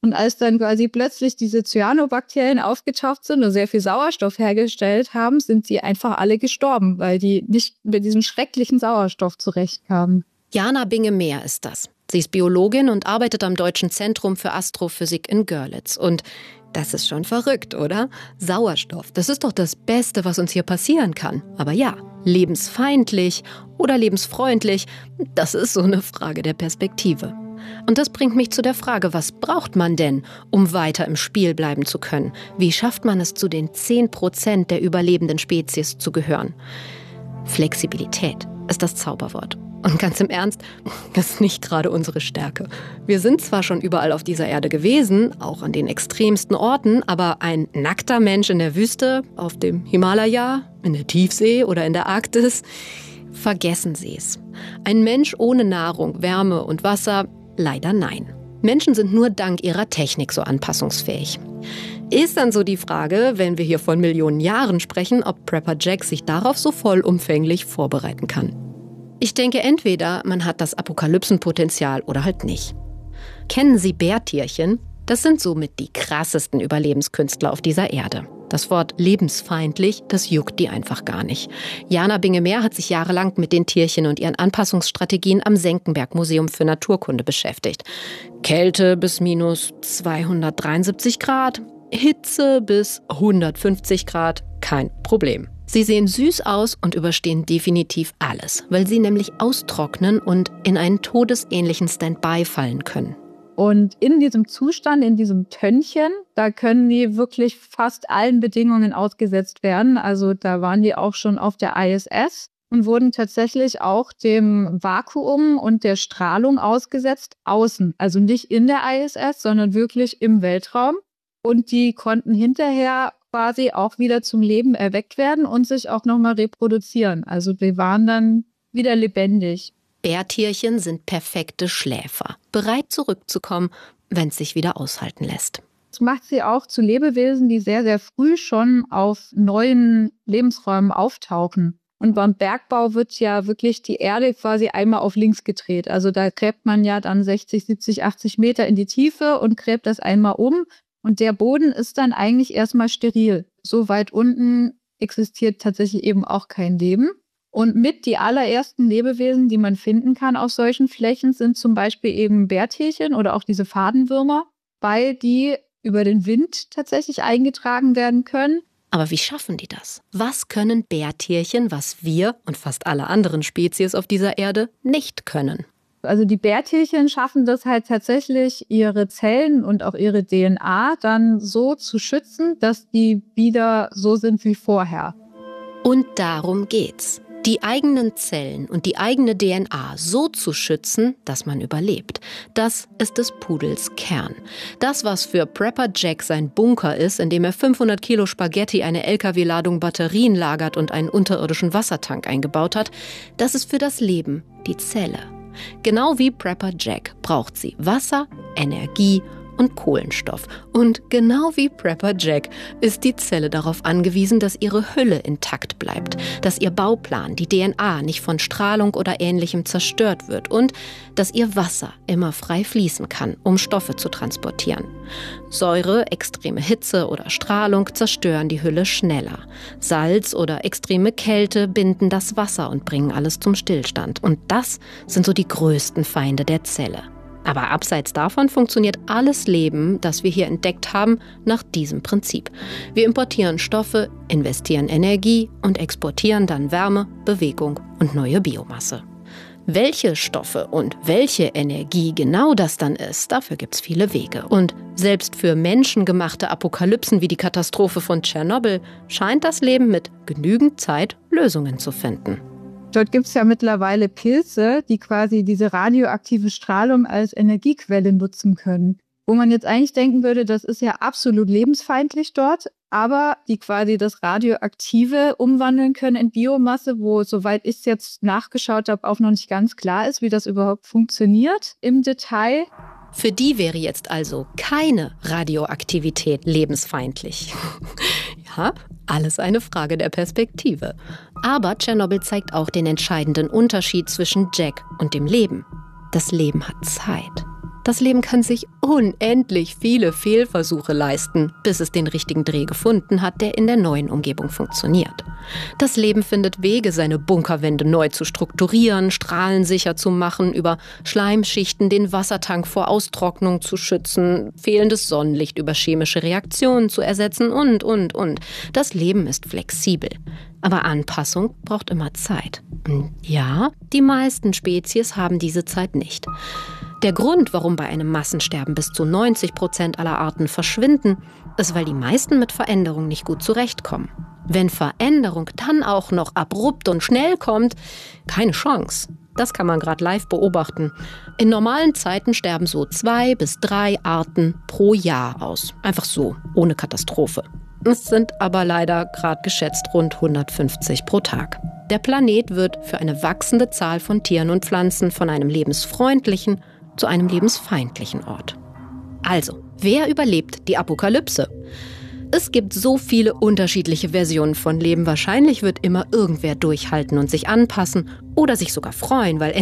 Und als dann quasi plötzlich diese Cyanobakterien aufgetaucht sind und sehr viel Sauerstoff hergestellt haben, sind sie einfach alle gestorben, weil die nicht mit diesem schrecklichen Sauerstoff zurechtkamen.
Jana Binge-Mehr ist das. Sie ist Biologin und arbeitet am Deutschen Zentrum für Astrophysik in Görlitz. Und das ist schon verrückt, oder? Sauerstoff, das ist doch das Beste, was uns hier passieren kann. Aber ja, lebensfeindlich oder lebensfreundlich, das ist so eine Frage der Perspektive. Und das bringt mich zu der Frage, was braucht man denn, um weiter im Spiel bleiben zu können? Wie schafft man es, zu den 10% der überlebenden Spezies zu gehören? Flexibilität ist das Zauberwort. Und ganz im Ernst, das ist nicht gerade unsere Stärke. Wir sind zwar schon überall auf dieser Erde gewesen, auch an den extremsten Orten, aber ein nackter Mensch in der Wüste, auf dem Himalaya, in der Tiefsee oder in der Arktis, vergessen Sie es. Ein Mensch ohne Nahrung, Wärme und Wasser, leider nein. Menschen sind nur dank ihrer Technik so anpassungsfähig. Ist dann so die Frage, wenn wir hier von Millionen Jahren sprechen, ob Prepper Jack sich darauf so vollumfänglich vorbereiten kann. Ich denke, entweder man hat das Apokalypsenpotenzial oder halt nicht. Kennen Sie Bärtierchen? Das sind somit die krassesten Überlebenskünstler auf dieser Erde. Das Wort lebensfeindlich, das juckt die einfach gar nicht. Jana Binge-Mehr hat sich jahrelang mit den Tierchen und ihren Anpassungsstrategien am Senckenberg-Museum für Naturkunde beschäftigt. Kälte bis minus 273 Grad, Hitze bis 150 Grad, kein Problem. Sie sehen süß aus und überstehen definitiv alles, weil sie nämlich austrocknen und in einen todesähnlichen Standby fallen können.
Und in diesem Zustand, in diesem Tönnchen, da können die wirklich fast allen Bedingungen ausgesetzt werden. Also da waren die auch schon auf der ISS und wurden tatsächlich auch dem Vakuum und der Strahlung ausgesetzt, außen. Also nicht in der ISS, sondern wirklich im Weltraum. Und die konnten hinterher quasi auch wieder zum Leben erweckt werden und sich auch nochmal reproduzieren. Also die waren dann wieder lebendig.
Bärtierchen sind perfekte Schläfer, bereit zurückzukommen, wenn es sich wieder aushalten lässt.
Das macht sie auch zu Lebewesen, die sehr, sehr früh schon auf neuen Lebensräumen auftauchen. Und beim Bergbau wird ja wirklich die Erde quasi einmal auf links gedreht. Also da gräbt man ja dann 60, 70, 80 Meter in die Tiefe und gräbt das einmal um. Und der Boden ist dann eigentlich erstmal steril. So weit unten existiert tatsächlich eben auch kein Leben. Und mit die allerersten Lebewesen, die man finden kann auf solchen Flächen, sind zum Beispiel eben Bärtierchen oder auch diese Fadenwürmer, weil die über den Wind tatsächlich eingetragen werden können.
Aber wie schaffen die das? Was können Bärtierchen, was wir und fast alle anderen Spezies auf dieser Erde nicht können?
Also die Bärtierchen schaffen das halt tatsächlich, ihre Zellen und auch ihre DNA dann so zu schützen, dass die wieder so sind wie vorher.
Und darum geht's. Die eigenen Zellen und die eigene DNA so zu schützen, dass man überlebt. Das ist des Pudels Kern. Das, was für Prepper Jack sein Bunker ist, in dem er 500 Kilo Spaghetti, eine LKW-Ladung Batterien lagert und einen unterirdischen Wassertank eingebaut hat, das ist für das Leben die Zelle. Genau wie Prepper Jack braucht sie Wasser, Energie und Kohlenstoff. Und genau wie Prepper Jack ist die Zelle darauf angewiesen, dass ihre Hülle intakt bleibt, dass ihr Bauplan, die DNA, nicht von Strahlung oder Ähnlichem zerstört wird und dass ihr Wasser immer frei fließen kann, um Stoffe zu transportieren. Säure, extreme Hitze oder Strahlung zerstören die Hülle schneller. Salz oder extreme Kälte binden das Wasser und bringen alles zum Stillstand. Und das sind so die größten Feinde der Zelle. Aber abseits davon funktioniert alles Leben, das wir hier entdeckt haben, nach diesem Prinzip. Wir importieren Stoffe, investieren Energie und exportieren dann Wärme, Bewegung und neue Biomasse. Welche Stoffe und welche Energie genau das dann ist, dafür gibt's viele Wege. Und selbst für menschengemachte Apokalypsen wie die Katastrophe von Tschernobyl scheint das Leben mit genügend Zeit Lösungen zu finden.
Dort gibt es ja mittlerweile Pilze, die quasi diese radioaktive Strahlung als Energiequelle nutzen können. Wo man jetzt eigentlich denken würde, das ist ja absolut lebensfeindlich dort, aber die quasi das Radioaktive umwandeln können in Biomasse, wo, soweit ich es jetzt nachgeschaut habe, auch noch nicht ganz klar ist, wie das überhaupt funktioniert im Detail.
Für die wäre jetzt also keine Radioaktivität lebensfeindlich. Ja, alles eine Frage der Perspektive. Aber Tschernobyl zeigt auch den entscheidenden Unterschied zwischen Jack und dem Leben. Das Leben hat Zeit. Das Leben kann sich unendlich viele Fehlversuche leisten, bis es den richtigen Dreh gefunden hat, der in der neuen Umgebung funktioniert. Das Leben findet Wege, seine Bunkerwände neu zu strukturieren, strahlensicher zu machen, über Schleimschichten den Wassertank vor Austrocknung zu schützen, fehlendes Sonnenlicht über chemische Reaktionen zu ersetzen und. Das Leben ist flexibel. Aber Anpassung braucht immer Zeit. Und ja, die meisten Spezies haben diese Zeit nicht. Der Grund, warum bei einem Massensterben bis zu 90% aller Arten verschwinden, ist, weil die meisten mit Veränderung nicht gut zurechtkommen. Wenn Veränderung dann auch noch abrupt und schnell kommt, keine Chance. Das kann man gerade live beobachten. In normalen Zeiten sterben so 2 bis 3 Arten pro Jahr aus. Einfach so, ohne Katastrophe. Es sind aber leider gerade geschätzt rund 150 pro Tag. Der Planet wird für eine wachsende Zahl von Tieren und Pflanzen von einem lebensfreundlichen zu einem lebensfeindlichen Ort. Also, wer überlebt die Apokalypse? Es gibt so viele unterschiedliche Versionen von Leben. Wahrscheinlich wird immer irgendwer durchhalten und sich anpassen oder sich sogar freuen, weil